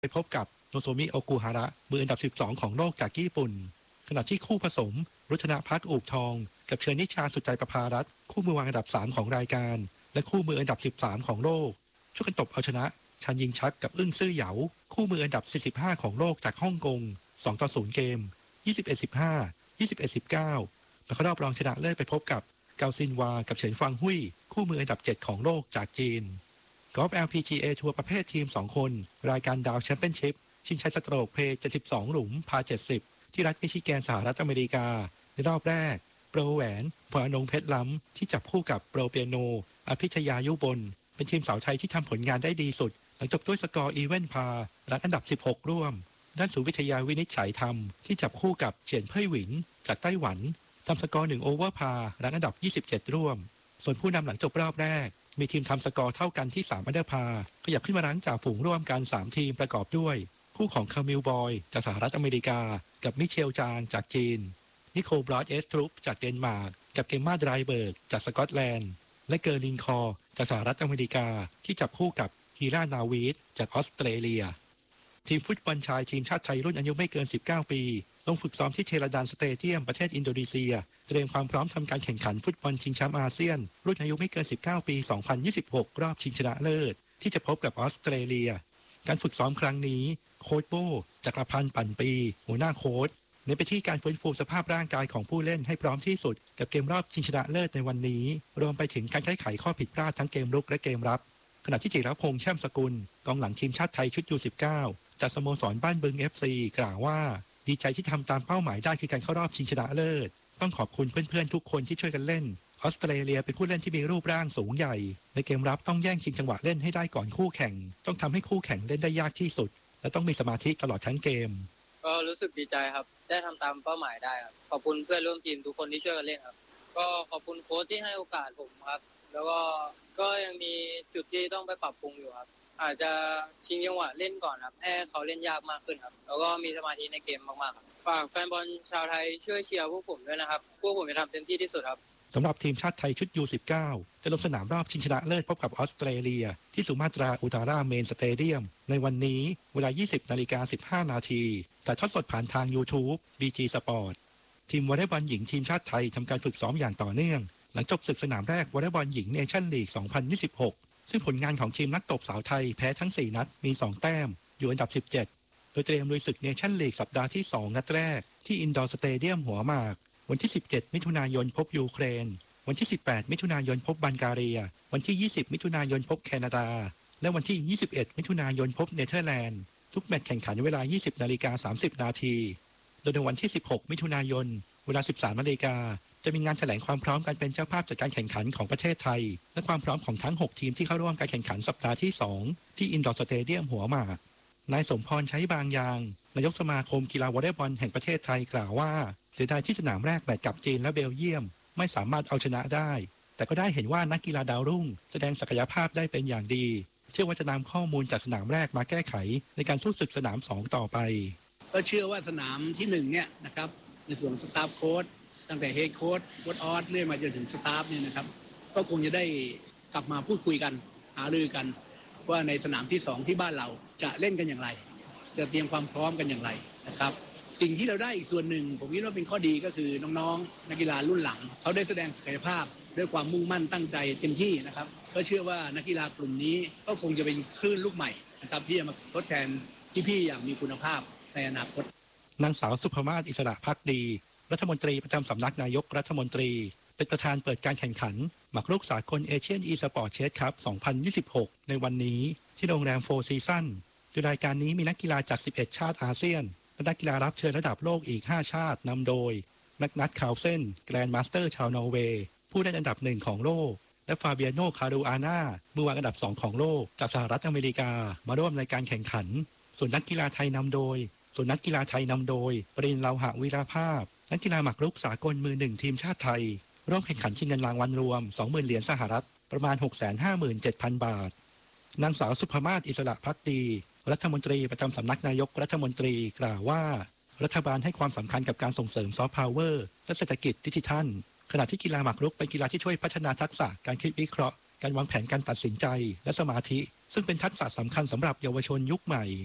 ไปพบกับโนโซมิโอกุฮาระมืออันดับ12ของโลกจากญี่ปุ่นขณะที่คู่ผสมรุชนะพักอูบทองกับเชิญนิชาสุดใจประภารัตน์คู่มือวางอันดับ3ของรายการและคู่มืออันดับ13ของโลกช่วยกันตบเอาชนะชันยิงชักกับอึ้งซื่อเหยาคู่มืออันดับ45ของโลกจากฮ่องกง2-0เกม 21-15 21-19และเข้ารอบรองชนะเลิศไปพบกับเกาซินวากับเฉินฟางหุ้ยคู่มืออันดับ7ของโลกจากจีนกอล์ฟ LPGA ทัวร์ประเภททีม2คนรายการดาวแชมเปี้ยนชิพชิงชัยสโตรกเพลย์72หลุมพา70ที่รัฐมิชิแกนสหรัฐอเมริกาในรอบแรกโปรแหวนพรอนงเพชรล้ำที่จับคู่กับโปรเปียโนอภิชยายุบลเป็นทีมสาวไทยที่ทำผลงานได้ดีสุดหลังจบด้วยสกอร์อีเวนต์พารังอันดับ16ร่วมด้านสุวิทยาวินิจฉัยธรรมที่จับคู่กับเฉียนเพ่ยหวินจากไต้หวันทำสกอร์1โอเวอร์พารังอันดับ27ร่วมส่วนผู้นำหลังจบรอบแรกมีทีมทำสกอร์เท่ากันที่3อันเดอร์พาขยับขึ้นมารั้งจ่าฝูงร่วมกัน3ทีมประกอบด้วยคู่ของคามิลบอยจากสหรัฐอเมริกากับมิเชลจางจากจีนนิโคลบรอดเอสทรูปจากเดนมาร์กกับเกมมาไดรเบิร์กจากสกอตแลนด์และเกอร์ลินคอร์จากสหรัฐอเมริกาที่จับคู่กับฮีรานาวีดจากออสเตรเลียทีมฟุตบอลชายทีมชาติไทยรุ่นอายุไม่เกิน19ปีลงฝึกซ้อมที่เทราดานสเตเดียมประเทศอินโดนีเซียเตรียมความพร้อมทำการแข่งขันฟุตบอลชิงแชมป์อาเซียนรุ่นอายุไม่เกิน19ปี2026รอบชิงชนะเลิศที่จะพบกับออสเตรเลียการฝึกซ้อมครั้งนี้โค้ชโบจักรพันธ์ปั่นปีหัวหน้าโค้ชเน้นไปที่การฟื้นฟูสภาพร่างกายของผู้เล่นให้พร้อมที่สุดกับเกมรอบชิงชนะเลิศในวันนี้รวมไปถึงการแก้ไขข้อผิดพลาดทั้งเกมรุกและเกมรับขณะที่จิรพงษ์แช่มสกุลกองหลังทีมชาติไทยชุดU19จากสโมสรบ้านบึง FC กล่าวว่าดีใจที่ทำตามเป้าหมายได้คือการเข้ารอบชิงชนะเลิศต้องขอบคุณเพื่อนๆทุกคนที่ช่วยกันเล่นออสเตรเลียเป็นผู้เล่นที่มีรูปร่างสูงใหญ่ในเกมรับต้องแย่งชิงจังหวะเล่นให้ได้ก่อนคู่แข่งต้องทำให้คู่แข่งเล่นได้ยากที่สุดและต้องมีสมาธิตลอดทั้งเกมก็รู้สึกดีใจครับได้ทำตามเป้าหมายได้ครับขอบคุณเพื่อนร่วมทีมทุกคนที่ช่วยกันเล่นครับก็ขอบคุณโค้ชที่ให้โอกาสผมครับแล้วก็ยังมีจุดที่ต้องไปปรับปรุงอยู่ครับอาจจะชิงจังหวะเล่นก่อนครับให้เขาเล่นยากมากขึ้นครับแล้วก็มีสมาธิในเกมมากๆครับฝากแฟนบอลชาวไทยช่วยเชียร์พวกผมด้วยนะครับพวกผมจะทำเต็มที่ที่สุดครับสำหรับทีมชาติไทยชุดU19จะลงสนามรอบชิงชนะเลิศพบกับออสเตรเลียที่สุมาตราอุตาราเมนสเตเดียมในวันนี้เวลา 20:15 นาทีถ่ายทอดสดผ่านทาง YouTube BG Sport ทีมวอลเลย์บอลหญิงทีมชาติไทยทำการฝึกซ้อมอย่างต่อเนื่องหลังจบศึกสนามแรกวอลเลย์บอลหญิงเนชั่นลีก 2026 ซึ่งผลงานของทีมนักตบสาวไทยแพ้ทั้ง4นัดมี2แต้มอยู่อันดับ17โดยเตรียมลุยศึกเนชั่นลีกสัปดาห์ที่2นัดแรกที่อินดอร์สเตเดียมหัวหมากวันที่17มิถุนายนพบยูเครนวันที่18มิถุนายนพบบัลแกเรียวันที่20มิถุนายนพบแคนาดาและวันที่21มิถุนายนพบเนเธอร์แลนด์ทุกแมตช์แข่งขันเวลา 20:30 นาทีโดยในวันที่16มิถุนายนเวลา 13 นาฬิกาจะมีงานแถลงความพร้อมการเป็นเจ้าภาพจัดการแข่งขันของประเทศไทยและความพร้อมของทั้ง6ทีมที่เข้าร่วมการแข่งขันสัปดาห์ที่2ที่อินดอร์สเตเดียมหัวหมากนายสมพรใช้บางยางนายกสมาคมกีฬาวอลเลย์บอลแห่งประเทศไทยกล่าวว่าเสียดายที่สนามแรกแมตช์กับจีนและเบลเยียมไม่สามารถเอาชนะได้แต่ก็ได้เห็นว่านักกีฬาดาวรุ่งแสดงศักยภาพได้เป็นอย่างดีเชื่อว่าจะนำข้อมูลจากสนามแรกมาแก้ไขในการสู้ศึกสนาม2ต่อไปก็เชื่อว่าสนามที่1เนี่ยนะครับในส่วนสตาฟโค้ชตั้งแต่เฮดโค้ชโค้ชออสเรื่อยมาจนถึงสตาฟเนี่ยนะครับก็คงจะได้กลับมาพูดคุยกันหารือกันว่าในสนามที่2ที่บ้านเราจะเล่นกันอย่างไรจะเตรียมความพร้อมกันอย่างไรนะครับสิ่งที่เราได้อีกส่วนหนึ่งผมคิดว่าเป็นข้อดีก็คือน้องๆนักกีฬารุ่นหลังเขาได้แสดงศักยภาพด้วยความมุ่งมั่นตั้งใจเต็มที่นะครับก็เชื่อว่านักกีฬากลุ่มนี้ก็คงจะเป็นคลื่นลูกใหม่นะครับที่จะมาทดแทนพี่ๆอย่างมีคุณภาพในอนาคตนางสาวสุภมาศอิสระภักดีรัฐมนตรีประจำสำนักนายกรัฐมนตรีเป็นประธานเปิดการแข่งขันหมากรุกสากลเอเชียนอีสปอร์ตเชสคัพ2026ในวันนี้ที่โรงแรมโฟร์ซีซั่นโดยรายการนี้มีนักกีฬาจาก11ชาติอาเซียนและนักกีฬารับเชิญระดับโลกอีก5ชาตินำโดยนัทคาวเซนแกรนด์มาสเตอร์ชาวนอร์เวย์ผู้ได้อันดับ1ของโลกและฟาเบียโนคารูอาน่ามือวางอันดับ2ของโลกจากสหรัฐอเมริกามาร่วมในการแข่งขันส่วนนักกีฬาไทยนำโดยปรินเลาหะวิราภาพนักกีฬาหมากรุกสากลมือ1ทีมชาติไทยร่วมแข่งขันชิงเงินรางวัลรวม 20,000 เหรียญสหรัฐประมาณ 657,000 บาทนางสาวสุภมาศอิสระภักดีรัฐมนตรีประจำสำนักนายกรัฐมนตรีกล่าวว่ารัฐบาลให้ความสำคัญกับการส่งเสริมซอฟต์พาวเวอร์และเศรษฐกิจดิจิทัลขณะที่กีฬาหมากรุกเป็นกีฬาที่ช่วยพัฒนาทักษะการคิดวิเคราะห์การวางแผนการตัดสินใจและสมาธิซึ่งเป็นทักษะสำคัญสำหรับเยาวชนยุคใหม่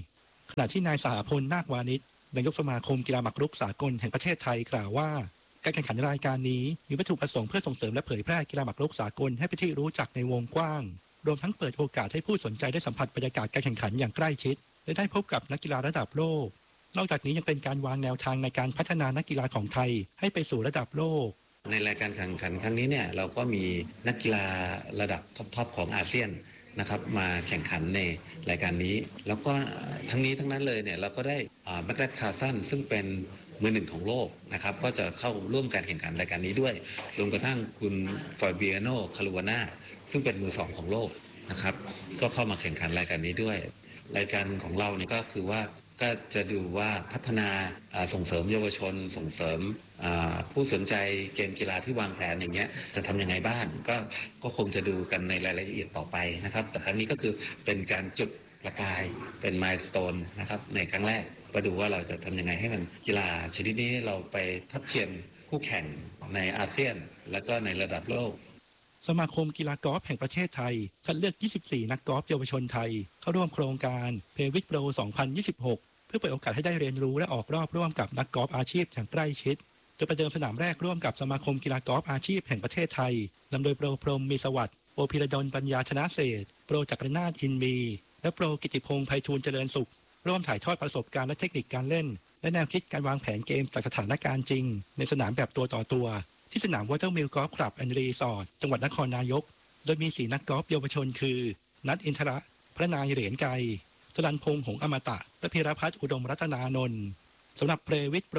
ขณะที่นายสหพลนาควานิชนายกสมาคมกีฬาหมากรุกสากลแห่งประเทศไทยกล่าวว่าการแข่งขันรายการนี้มีวัตถุประสงค์เพื่อส่งเสริมและเผยแพร่กีฬาหมากรุกสากลให้เป็นที่รู้จักในวงกว้างรวมทั้งเปิดโอกาสให้ผู้สนใจได้สัมผัสบรรยากาศการแข่งขันอย่างใกล้ชิดและได้พบกับนักกีฬาระดับโลกนอกจากนี้ยังเป็นการวางแนวทางในการพัฒนานักกีฬาของไทยให้ไปสู่ระดับโลกในรายการแข่งขันครั้งนี้เนี่ยเราก็มีนักกีฬาระดับท็อปของอาเซียนนะครับมาแข่งขันในรายการนี้แล้วก็ทั้งนี้ทั้งนั้นเลยเนี่ยเราก็ได้แมคแรดคาร์สันซึ่งเป็นมือหนึ่งของโลกนะครับก็จะเข้าร่วมการแข่งขันรายการนี้ด้วยรวมกระทั่งคุณฟาเบียโนคารูวาน่าซึ่งเป็นมือสองของโลกนะครับก็เข้ามาแข่งขันรายการนี้ด้วยรายการของเราเนี่ยก็คือว่าก็จะดูว่าพัฒนาส่งเสริมเยาวชนส่งเสริมผู้สนใจเกมกีฬาที่วางแผนอย่างเงี้ยจะทำยังไงบ้างก็คงจะดูกันในรายละเอียดต่อไปนะครับแต่ครั้งนี้ก็คือเป็นการจุดประกายเป็นมายสโตนนะครับในครั้งแรกมาดูว่าเราจะทำยังไงให้มันกีฬาชนิดนี้เราไปทัดเทียมคู่แข่งในอาเซียนและก็ในระดับโลกสมาคมกีฬากอล์ฟแห่งประเทศไทยคัดเลือก24นักกอล์ฟเยาวชนไทยเข้าร่วมโครงการเพวิทโปร2026เพื่อเปิดโอกาสให้ได้เรียนรู้และออกรอบร่วมกับนักกอล์ฟอาชีพอย่างใกล้ชิดโดยประเดิมสนามแรกร่วมกับสมาคมกีฬากอล์ฟอาชีพแห่งประเทศไทยนำโดยโปรพรหมมีสวัสดิ์โปรพิรดลปัญญาชนะเศรษฐ์โปรจักรนาถอินมีและโปรกิติพงษ์ไพฑูรย์เจริญสุขร่วมถ่ายทอดประสบการณ์และเทคนิคการเล่นและแนวคิดการวางแผนเกมจากสถานการณ์จริงในสนามแบบตัวต่อตัวที่สนามวอเตอร์มิลกอล์ฟคลับแอนด์รีสอร์ทจังหวัดนครนายกโดยมี4นักกอล์ฟเยาวชนคือนัทอินทระพระนายเหรียญไกรสรัญพงษ์หงส์อมตะและพีรพัฒน์อุดมรัตนานนท์สำหรับเพวิทโปร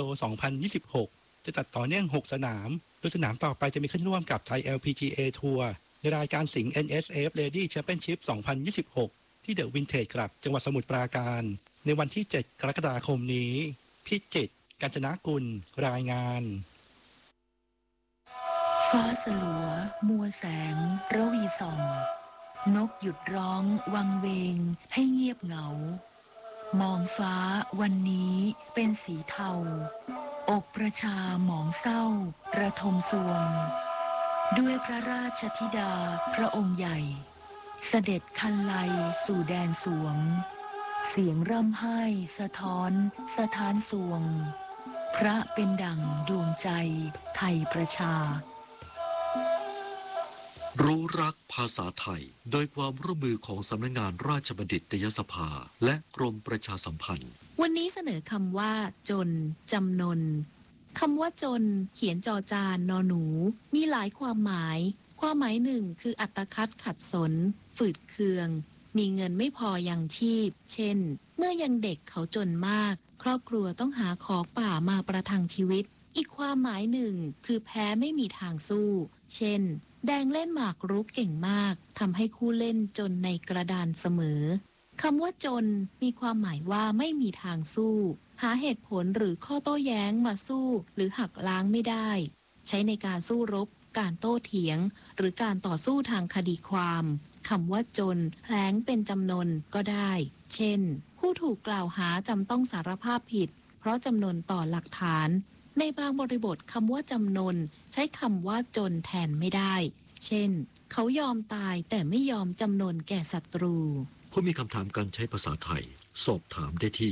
2026จะจัดต่อเนื่อง6สนามโดยสนามต่อไปจะมีขึ้นร่วมกับไทย LPGA ทัวร์ในรายการสิงห์ NSF Lady Championship 2026ที่เดอะวินเทจคลับจังหวัดสมุทรปราการในวันที่7กรกฎาคมนี้พิจิตรกาญจนกุลรายงานฟ้าสลัวมัวแสงระวีส่องนกหยุดร้องวังเวงให้เงียบเหงามองฟ้าวันนี้เป็นสีเทาอกประชาหมองเศร้าระทมสวงด้วยพระราชธิดาพระองค์ใหญ่เสด็จคันไลสู่แดนสวงเสียงร่ำไห้สะท้อนสถานสวงพระเป็นดั่งดวงใจไทยประชารู้รักภาษาไทยโดยความร่วมมือของสำนักงานราชบัณฑิตยสภาและกรมประชาสัมพันธ์วันนี้เสนอคำว่าจนจำนนคำว่าจนเขียนจอจานนอหนูมีหลายความหมายหนึ่งคืออัตคัดขัดสนฝืดเคืองมีเงินไม่พอยังชีพเช่นเมื่อยังเด็กเขาจนมากครอบครัวต้องหาของป่ามาประทังชีวิตอีกความหมายหนึ่งคือแพ้ไม่มีทางสู้เช่นแดงเล่นหมากรุกเก่งมากทำให้คู่เล่นจนในกระดานเสมอคำว่าจนมีความหมายว่าไม่มีทางสู้หาเหตุผลหรือข้อโต้แย้งมาสู้หรือหักล้างไม่ได้ใช้ในการสู้รบการโต้เถียงหรือการต่อสู้ทางคดีความคำว่าจนแผลงเป็นจำนนก็ได้เช่นผู้ถูกกล่าวหาจำต้องสารภาพผิดเพราะจำนนต่อหลักฐานในบางบริบทคำว่าจำนนใช้คำว่าจนแทนไม่ได้เช่นเขายอมตายแต่ไม่ยอมจำนนแก่ศัตรูผู้มีคำถามการใช้ภาษาไทยสอบถามได้ที่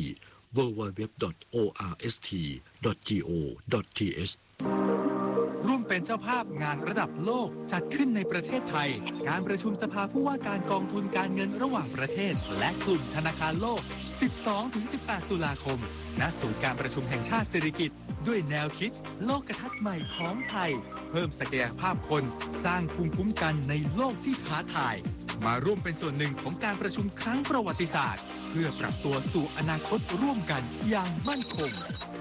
www.orst.go.th ร่วมเป็นเจ้าภาพงานระดับโลกจัดขึ้นในประเทศไทยการประชุมสภาผู้ว่าการกองทุนการเงินระหว่างประเทศและกลุ่มธนาคารโลก 12-18 ตุลาคมณศูนย์การประชุมแห่งชาติสิริกิติ์ด้วยแนวคิดโลกทัศน์ใหม่ของไทยเพิ่มศักยภาพคนสร้างภูมิคุ้มกันในโลกที่ท้าทายมาร่วมเป็นส่วนหนึ่งของการประชุมครั้งประวัติศาสตร์เพื่อปรับตัวสู่อนาคตร่วมกันอย่างมั่นคง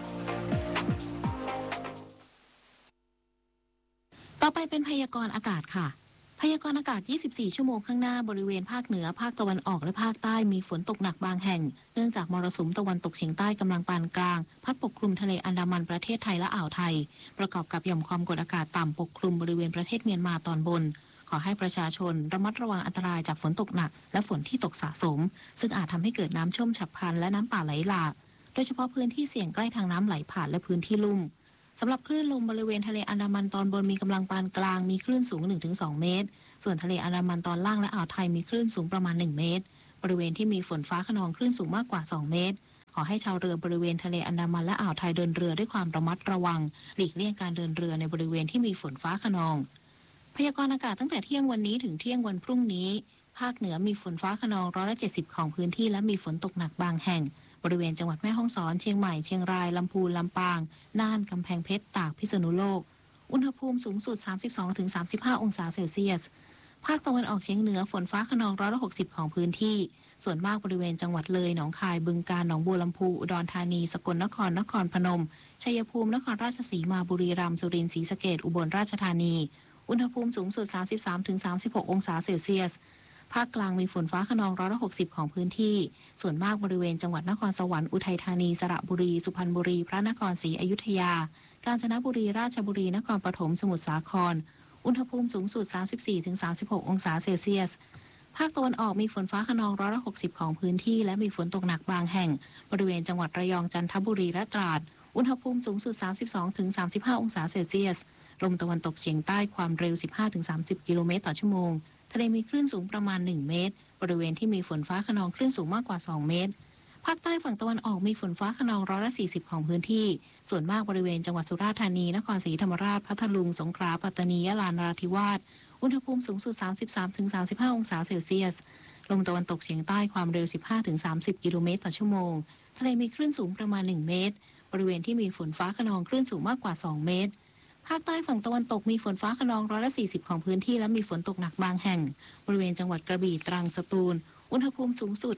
ต่อไปเป็นพยากรณ์อากาศค่ะพยากรณ์อากาศ24ชั่วโมงข้างหน้าบริเวณภาคเหนือภาคตะวันออกและภาคใต้มีฝนตกหนักบางแห่งเนื่องจากมรสุมตะวันตกเฉียงใต้กำลังปานกลางพัดปกคลุมทะเลอันดามันประเทศไทยและอ่าวไทยประกอบกับหย่อมความกดอากาศต่ำปกคลุมบริเวณประเทศเมียนมาตอนบนขอให้ประชาชนระมัดระวังอันตรายจากฝนตกหนักและฝนที่ตกสะสมซึ่งอาจทำให้เกิดน้ำท่วมฉับพลันและน้ำป่าไหลหลากโดยเฉพาะพื้นที่เสี่ยงใกล้ทางน้ำไหลผ่านและพื้นที่ลุ่มสำหรับคลื่นลมบริเวณทะเลอันดามันตอนบนมีกำลังปานกลางมีคลื่นสูง 1-2 เมตรส่วนทะเลอันดามันตอนล่างและอ่าวไทยมีคลื่นสูงประมาณ1 เมตรบริเวณที่มีฝนฟ้าคะนองคลื่นสูงมากกว่า2เมตรขอให้ชาวเรือบริเวณทะเลอันดามันและอ่าวไทยเดินเรือด้วยความระมัดระวังหลีกเลี่ยงการเดินเรือในบริเวณที่มีฝนฟ้าคะนองพยากรณ์อากาศตั้งแต่เที่ยงวันนี้ถึงเที่ยงวันพรุ่งนี้ภาคเหนือมีฝนฟ้าคะนอง170ของพื้นที่และมีฝนตกหนักบางแห่งบริเวณจังหวัดแม่ฮ่องสอนเชียงใหม่เชียงรายลำพูนลำปางน่านกำแพงเพชรตากพิษณุโลกอุณหภูมิสูงสุด 32-35 องศาเซลเซียสภาคตะวันออกเฉียงเหนือฝนฟ้าคะนอง160ของพื้นที่ส่วนมากบริเวณจังหวัดเลยหนองคายบึงกาฬหนองบัวลำพูอุดรธานีสกลนครนครพนมชัยภูมินครราชสีมาบุรีรัมย์สุรินทร์ศรีสะเกษอุบลราชธานีอุณหภูมิสูงสุด 33-36 องศาเซลเซียสภาคกลางมีฝนฟ้าคะนอง160ของพื้นที่ส่วนมากบริเวณจังหวัดนครสวรรค์อุทัยธานีสระบุรีสุพรรณบุรีพระนครศรีอยุธยากาญจนบุรีราชบุรีนครปฐมสมุทรสาครอุณหภูมิสูงสุด 34-36 องศาเซลเซียสภาคตะวันออกมีฝนฟ้าคะนอง160ของพื้นที่และมีฝนตกหนักบางแห่งบริเวณจังหวัดระยองจันทบุรีและตราดอุณหภูมิสูงสุด 32-35 องศาเซลเซียสลมตะวันตกเฉียงใต้ความเร็ว 15-30 กิโลเมตรต่อชั่วโมงทะเลมีคลื่นสูงประมาณ1เมตรบริเวณที่มีฝนฟ้าคะนองคลื่นสูงมากกว่า2เมตรภาคใต้ฝั่งตะวันออกมีฝนฟ้าคะนอง140ของพื้นที่ส่วนมากบริเวณจังหวัดสุราษฎร์ธานีนครศรีธรรมราชพัทลุงสงขลาปัตตานียะลานราธิวาสอุณหภูมิสูงสุด 33-35 องศาเซลเซียสลมตะวันตกเฉียงใต้ความเร็ว 15-30 กิโลเมตรต่อชั่วโมงทะเลมีคลื่นสูงประมาณ1เมตรบริเวณที่มีฝนฟ้าคะนองคลื่นสูงมากกว่า2เมตรภาคใต้ฝั่งตะวันตกมีฝนฟ้าคะนอง140ของพื้นที่และมีฝนตกหนักบางแห่งบริเวณจังหวัดกระบี่ตรังสตูลอุณหภูมิสูงสุด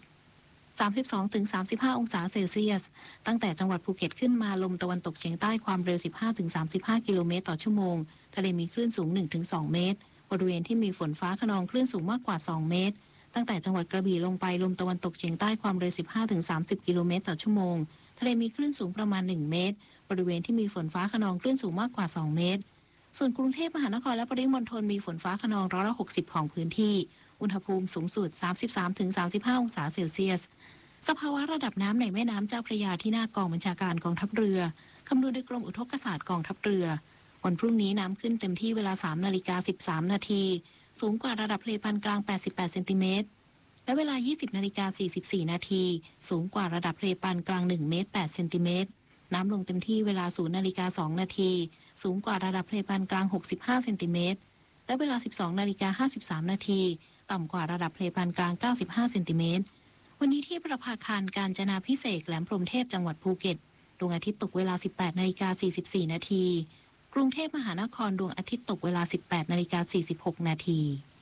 32-35 องศาเซลเซียสตั้งแต่จังหวัดภูเก็ตขึ้นมาลมตะวันตกเฉียงใต้ความเร็ว 15-35 กิโลเมตรต่อชั่วโมงทะเลมีคลื่นสูง 1-2 เมตรบริเวณที่มีฝนฟ้าคะนองคลื่นสูงมากกว่า2เมตรตั้งแต่จังหวัดกระบี่ลงไปลมตะวันตกเฉียงใต้ความเร็ว 15-30 กิโลเมตรต่อชั่วโมงทะเลมีคลื่นสูงประมาณ1เมตรบริเวณที่มีฝนฟ้าคะนองคลื่นสูงมากกว่า2เมตรส่วนกรุงเทพมหานครและปริมณฑลมีฝนฟ้าคะนอง160ของพื้นที่อุณหภูมิสูงสุด 33-35 องศาเซลเซียสสภาวะระดับน้ำในแม่น้ำเจ้าพระยาที่หน้ากองบัญชาการกองทัพเรือคำนวณโดยกรมอุทกศาสตร์กองทัพเรือวันพรุ่งนี้น้ำขึ้นเต็มที่เวลา 3:13 นาทีสูงกว่าระดับทะเลปานกลาง88เซนติเมตรและเวลา 20:44 นาทีสูงกว่าระดับทะเลปานกลาง1เมตร8เซนติเมตรน้ำลงเต็มที่เวลา 0:02 นาทีสูงกว่าระดับทะเลปานกลาง65เซนติเมตรและเวลา 12:53 นาทีต่ำกว่าระดับทะเลปานกลาง95เซนติเมตรวันนี้ที่ประภาคารกาญจนาภิเษกแหลมพรหมเทพจังหวัดภูเก็ตดวงอาทิตย์ตกเวลา 18:44 นาทีกรุงเทพมหานครดวงอาทิตย์ตกเวลา 18:46 นาที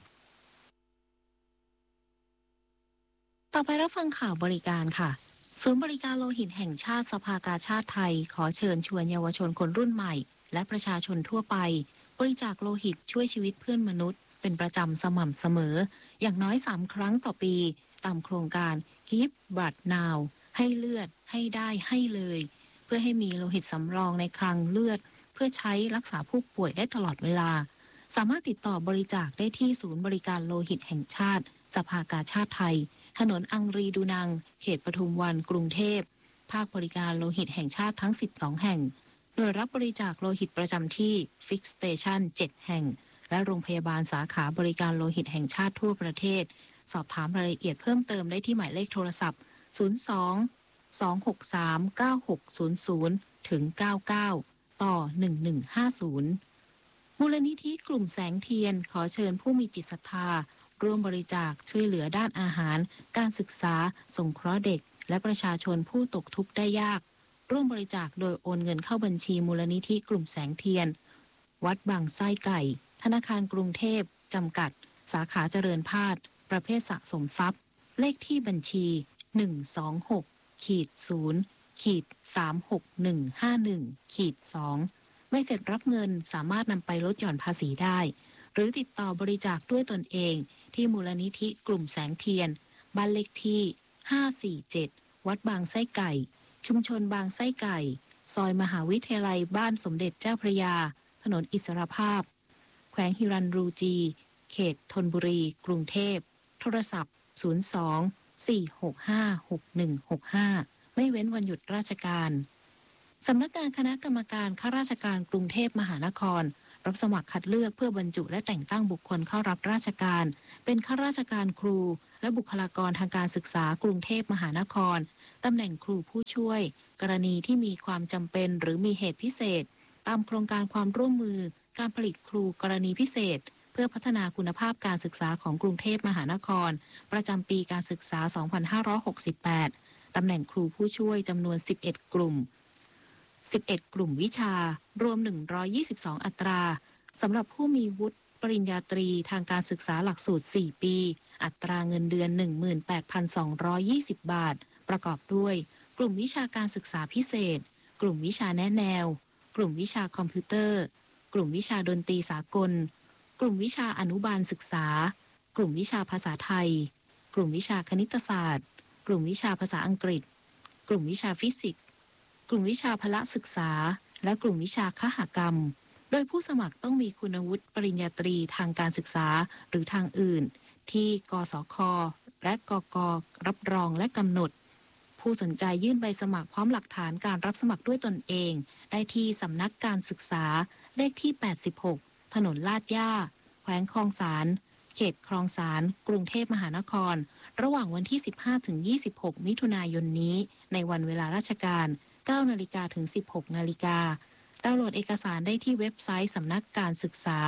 ต่อไปรับฟังข่าวบริการค่ะศูนย์บริการโลหิตแห่งชาติสภากาชาดไทยขอเชิญชวนเยาวชนคนรุ่นใหม่และประชาชนทั่วไปบริจาคโลหิตช่วยชีวิตเพื่อนมนุษย์เป็นประจำสม่ำเสมออย่างน้อย3ครั้งต่อปีตามโครงการ Give Blood Now ให้เลือดให้ได้ให้เลยเพื่อให้มีโลหิตสำรองในคลังเลือดเพื่อใช้รักษาผู้ป่วยได้ตลอดเวลาสามารถติดต่อบริจาคได้ที่ศูนย์บริการโลหิตแห่งชาติสภากาชาดไทยถนนอังรีดูนังเขตปทุมวันกรุงเทพภาคบริการโลหิตแห่งชาติทั้ง12แห่งโดยรับบริจาคโลหิตประจำที่ Fix Station 7 แห่งและโรงพยาบาลสาขาบริการโลหิตแห่งชาติทั่วประเทศสอบถามรายละเอียดเพิ่มเติมได้ที่หมายเลขโทรศัพท์ 02-263-9600 ถึง 99 ต่อ 1150 มูลนิธิกลุ่มแสงเทียนขอเชิญผู้มีจิตศรัทธาร่วมบริจาคช่วยเหลือด้านอาหารการศึกษาสงเคราะห์เด็กและประชาชนผู้ตกทุกข์ได้ยากร่วมบริจาคโดยโอนเงินเข้าบัญชีมูลนิธิกลุ่มแสงเทียนวัดบางไส้ไก่ธนาคารกรุงเทพจำกัดสาขาเจริญพาสประเภทสะสมทรัพย์เลขที่บัญชี 126-0-36151-2ไม่เสร็จรับเงินสามารถนำไปลดหย่อนภาษีได้หรือติดต่อบริจาคด้วยตนเองที่มูลนิธิกลุ่มแสงเทียนบ้านเลขที่ 547 วัดบางไส้ไก่ชุมชนบางไส้ไก่ซอยมหาวิทยาลัยบ้านสมเด็จเจ้าพระยาถนนอิสรภาพแขวงฮิรันรูจีเขตธนบุรีกรุงเทพโทรศัพท์ 02-465-6165 ไม่เว้นวันหยุดราชการสำนักงานคณะกรรมการข้าราชการกรุงเทพมหานครรับสมัครคัดเลือกเพื่อบรรจุและแต่งตั้งบุคคลเข้ารับราชการเป็นข้าราชการครูและบุคลากรทางการศึกษากรุงเทพมหานครตำแหน่งครูผู้ช่วยกรณีที่มีความจำเป็นหรือมีเหตุพิเศษตามโครงการความร่วมมือการผลิตครูกรณีพิเศษเพื่อพัฒนาคุณภาพการศึกษาของกรุงเทพมหานครประจำปีการศึกษา 2568 ตำแหน่งครูผู้ช่วยจำนวน 11 กลุ่มวิชารวม 122 อัตราสำหรับผู้มีวุฒิปริญญาตรีทางการศึกษาหลักสูตร 4 ปีอัตราเงินเดือน 18,220 บาทประกอบด้วยกลุ่มวิชาการศึกษาพิเศษกลุ่มวิชาแนะแนวกลุ่มวิชาคอมพิวเตอร์กลุ่มวิชาดนตรีสากลกลุ่มวิชาอนุบาลศึกษากลุ่มวิชาภาษาไทยกลุ่มวิชาคณิตศาสตร์กลุ่มวิชาภาษาอังกฤษกลุ่มวิชาฟิสิกส์กลุ่มวิชาพละศึกษาและกลุ่มวิชาคหกรรมโดยผู้สมัครต้องมีคุณวุฒิปริญญาตรีทางการศึกษาหรือทางอื่นที่กสคและกกรับรองและกำหนดผู้สนใจยื่นใบสมัครพร้อมหลักฐานการรับสมัครด้วยตนเองได้ที่สำนักการศึกษาเลขที่ 86 ถนนลาดย่าแขวงคลองสารเขตคลองสารกรุงเทพมหานครระหว่างวันที่ 15-26 มิถุนายนนี้ในวันเวลาราชการ 9 นาฬิกาถึง 16 นาฬิกาดาวน์โหลดเอกสารได้ที่เว็บไซต์สำนักการศึกษา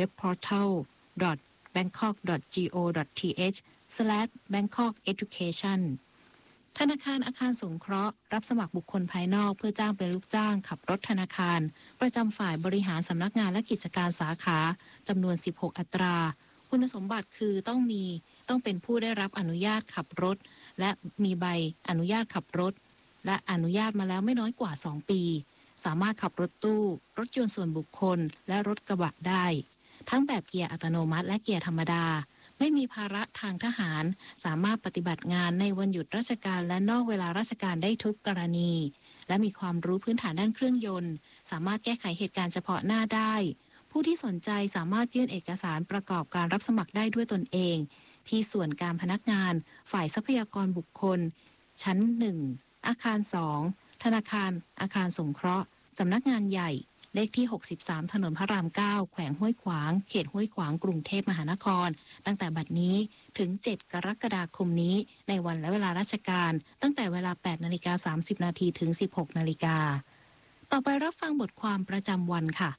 webportal.bangkok.go.th/bangkokeducation ธนาคารอาคารสงเคราะห์รับสมัครบุคคลภายนอกเพื่อจ้างเป็นลูกจ้างขับรถธนาคารประจำฝ่ายบริหารสำนักงานและกิจการสาขาจำนวน 16 อัตราคุณสมบัติคือต้องเป็นผู้ได้รับอนุญาตขับรถและมีใบอนุญาตขับรถและอนุญาตมาแล้วไม่น้อยกว่า 2 ปีสามารถขับรถตู้รถยนต์ส่วนบุคคลและรถกระบะได้ทั้งแบบเกียร์อัตโนมัติและเกียร์ธรรมดาไม่มีภาระทางทหารสามารถปฏิบัติงานในวันหยุดราชการและนอกเวลาราชการได้ทุกกรณีและมีความรู้พื้นฐานด้านเครื่องยนต์สามารถแก้ไขเหตุการณ์เฉพาะหน้าได้ผู้ที่สนใจสามารถยื่นเอกสารประกอบการรับสมัครได้ด้วยตนเองที่ส่วนการพนักงานฝ่ายทรัพยากรบุคคลชั้น 1 อาคาร 2 ธนาคารอาคารสงเคราะห์สำนักงานใหญ่เลขที่ 63 ถนนพระราม 9 แขวงห้วยขวางเขตห้วยขวางกรุงเทพมหานครตั้งแต่บัดนี้ถึง 7 กรกฎาคมนี้ในวันและเวลาราชการตั้งแต่เวลา 8:30 น.ถึง 16:00 น.ต่อไปรับฟังบทความประจำวันค่ะ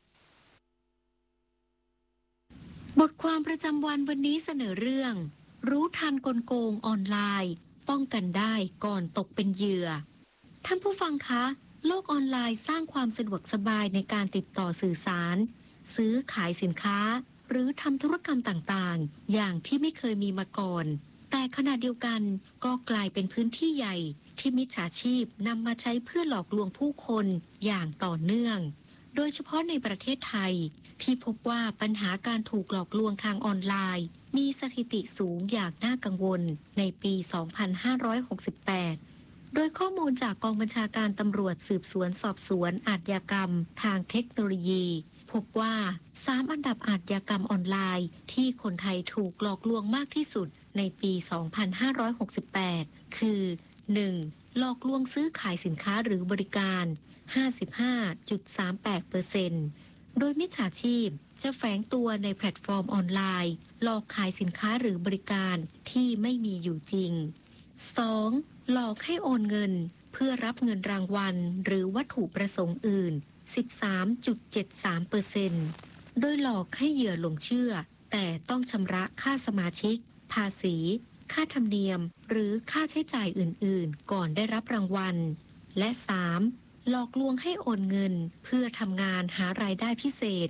บทความประจำวันวันนี้เสนอเรื่องรู้ทันกลโกงออนไลน์ป้องกันได้ก่อนตกเป็นเหยื่อท่านผู้ฟังคะโลกออนไลน์สร้างความสะดวกสบายในการติดต่อสื่อสารซื้อขายสินค้าหรือทำธุรกรรมต่างๆอย่างที่ไม่เคยมีมาก่อนแต่ขณะเดียวกันก็กลายเป็นพื้นที่ใหญ่ที่มิจฉาชีพนำมาใช้เพื่อหลอกลวงผู้คนอย่างต่อเนื่องโดยเฉพาะในประเทศไทยที่พบว่าปัญหาการถูกหลอกลวงทางออนไลน์มีสถิติสูงอย่างน่ากังวลในปี 2568 โดยข้อมูลจากกองบัญชาการตำรวจสืบสวนสอบสวนอาชญากรรมทางเทคโนโลยีพบว่า3อันดับอาชญากรรมออนไลน์ที่คนไทยถูกหลอกลวงมากที่สุดในปี 2568 คือ 1. หลอกลวงซื้อขายสินค้าหรือบริการ 55.38%โดยมิจฉาชีพจะแฝงตัวในแพลตฟอร์มออนไลน์หลอกขายสินค้าหรือบริการที่ไม่มีอยู่จริง 2. หลอกให้โอนเงินเพื่อรับเงินรางวัลหรือวัตถุประสงค์อื่น 13.73% โดยหลอกให้เหยื่อหลงเชื่อแต่ต้องชำระค่าสมาชิกภาษีค่าธรรมเนียมหรือค่าใช้จ่ายอื่นๆก่อนได้รับรางวัลและ 3. หลอกลวงให้โอนเงินเพื่อทำงานหารายได้พิเศษ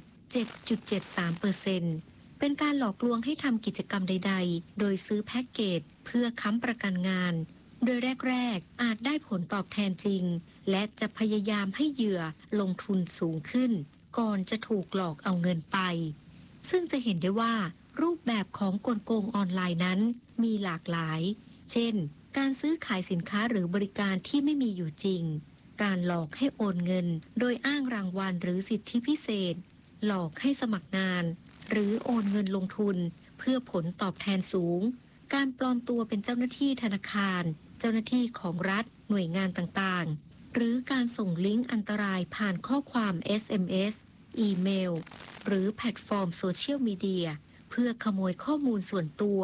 7.73%เป็นการหลอกลวงให้ทำกิจกรรมใดๆโดยซื้อแพ็กเกจเพื่อค้ำประกันงานโดยแรกๆอาจได้ผลตอบแทนจริงและจะพยายามให้เหยื่อลงทุนสูงขึ้นก่อนจะถูกหลอกเอาเงินไปซึ่งจะเห็นได้ว่ารูปแบบของกลโกงออนไลน์นั้นมีหลากหลายเช่นการซื้อขายสินค้าหรือบริการที่ไม่มีอยู่จริงการหลอกให้โอนเงินโดยอ้างรางวัลหรือสิทธิพิเศษหลอกให้สมัครงานหรือโอนเงินลงทุนเพื่อผลตอบแทนสูงการปลอมตัวเป็นเจ้าหน้าที่ธนาคารเจ้าหน้าที่ของรัฐหน่วยงานต่างๆหรือการส่งลิงก์อันตรายผ่านข้อความ SMS อีเมลหรือแพลตฟอร์มโซเชียลมีเดียเพื่อขโมยข้อมูลส่วนตัว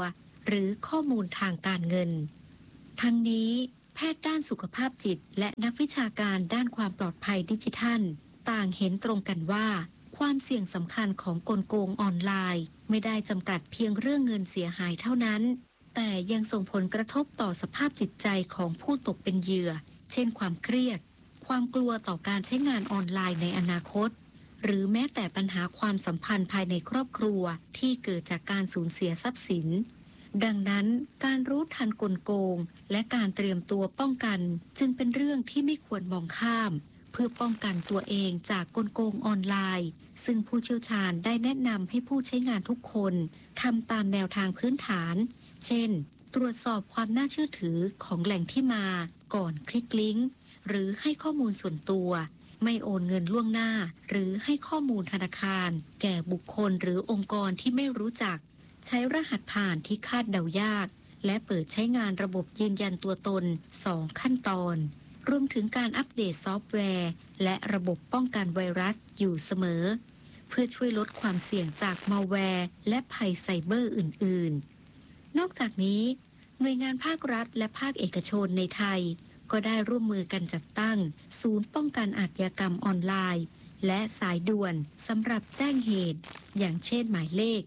หรือข้อมูลทางการเงินทั้งนี้แพทย์ด้านสุขภาพจิตและนักวิชาการด้านความปลอดภัยดิจิทัลต่างเห็นตรงกันว่าความเสี่ยงสำคัญของกลโกงออนไลน์ไม่ได้จำกัดเพียงเรื่องเงินเสียหายเท่านั้นแต่ยังส่งผลกระทบต่อสภาพจิตใจของผู้ตกเป็นเหยื่อเช่นความเครียดความกลัวต่อการใช้งานออนไลน์ในอนาคตหรือแม้แต่ปัญหาความสัมพันธ์ภายในครอบครัวที่เกิดจากการสูญเสียทรัพย์สินดังนั้นการรู้ทันกลโกงและการเตรียมตัวป้องกันจึงเป็นเรื่องที่ไม่ควรมองข้ามเพื่อป้องกันตัวเองจากกลโกงออนไลน์ซึ่งผู้เชี่ยวชาญได้แนะนำให้ผู้ใช้งานทุกคนทำตามแนวทางพื้นฐานเช่นตรวจสอบความน่าเชื่อถือของแหล่งที่มาก่อนคลิกลิงก์หรือให้ข้อมูลส่วนตัวไม่โอนเงินล่วงหน้าหรือให้ข้อมูลธนาคารแก่บุคคลหรือองค์กรที่ไม่รู้จักใช้รหัสผ่านที่คาดเดายากและเปิดใช้งานระบบยืนยันตัวตน2ขั้นตอนรวมถึงการอัปเดตซอฟต์แวร์และระบบป้องกันไวรัสอยู่เสมอเพื่อช่วยลดความเสี่ยงจากมัลแวร์และภัยไซเบอร์อื่นๆนอกจากนี้หน่วยงานภาครัฐและภาคเอกชนในไทยก็ได้ร่วมมือกันจัดตั้งศูนย์ป้องกันอาชญากรรมออนไลน์และสายด่วนสำหรับแจ้งเหตุอย่างเช่นหมายเลข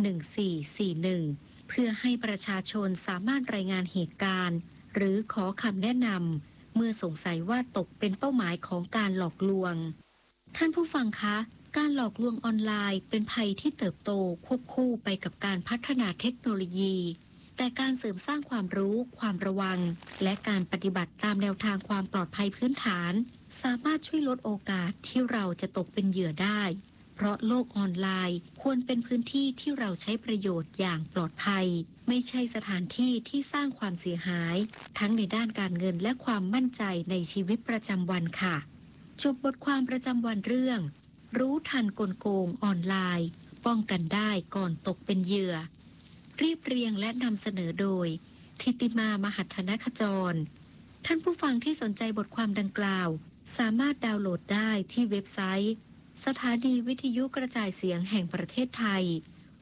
1441เพื่อให้ประชาชนสามารถรายงานเหตุการณ์หรือขอคำแนะนำเมื่อสงสัยว่าตกเป็นเป้าหมายของการหลอกลวงท่านผู้ฟังคะการหลอกลวงออนไลน์เป็นภัยที่เติบโตควบคู่ไปกับการพัฒนาเทคโนโลยีแต่การเสริมสร้างความรู้ความระวังและการปฏิบัติตามแนวทางความปลอดภัยพื้นฐานสามารถช่วยลดโอกาสที่เราจะตกเป็นเหยื่อได้เพราะโลกออนไลน์ควรเป็นพื้นที่ที่เราใช้ประโยชน์อย่างปลอดภัยไม่ใช่สถานที่ที่สร้างความเสียหายทั้งในด้านการเงินและความมั่นใจในชีวิตประจำวันค่ะจบบทความประจำวันเรื่องรู้ทันกลโกงออนไลน์ป้องกันได้ก่อนตกเป็นเหยื่อเรียบเรียงและนำเสนอโดยธิติมามหัฒนขจรท่านผู้ฟังที่สนใจบทความดังกล่าวสามารถดาวน์โหลดได้ที่เว็บไซต์สถานีวิทยุกระจายเสียงแห่งประเทศไทย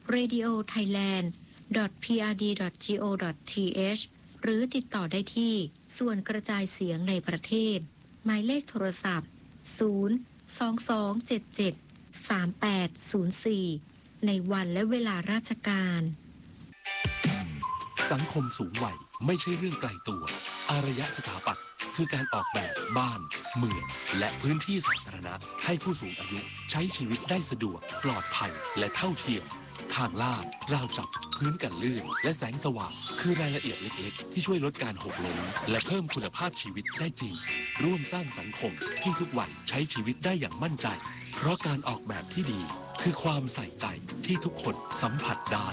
radiothailand.prd.go.th หรือติดต่อได้ที่ส่วนกระจายเสียงในประเทศหมายเลขโทรศัพท์022773804ในวันและเวลาราชการสังคมสูงวัยไม่ใช่เรื่องไกลตัวอารยสถาปัตย์คือการออกแบบบ้านเมืองและพื้นที่สาธารณะให้ผู้สูงอายุใช้ชีวิตได้สะดวกปลอดภัยและเท่าเทียมทางลาดราวจับพื้นกันลื่นและแสงสว่างคือรายละเอียดเล็กๆที่ช่วยลดการหกล้มและเพิ่มคุณภาพชีวิตได้จริงร่วมสร้างสังคมที่ทุกวัยใช้ชีวิตได้อย่างมั่นใจเพราะการออกแบบที่ดีคือความใส่ใจที่ทุกคนสัมผัสได้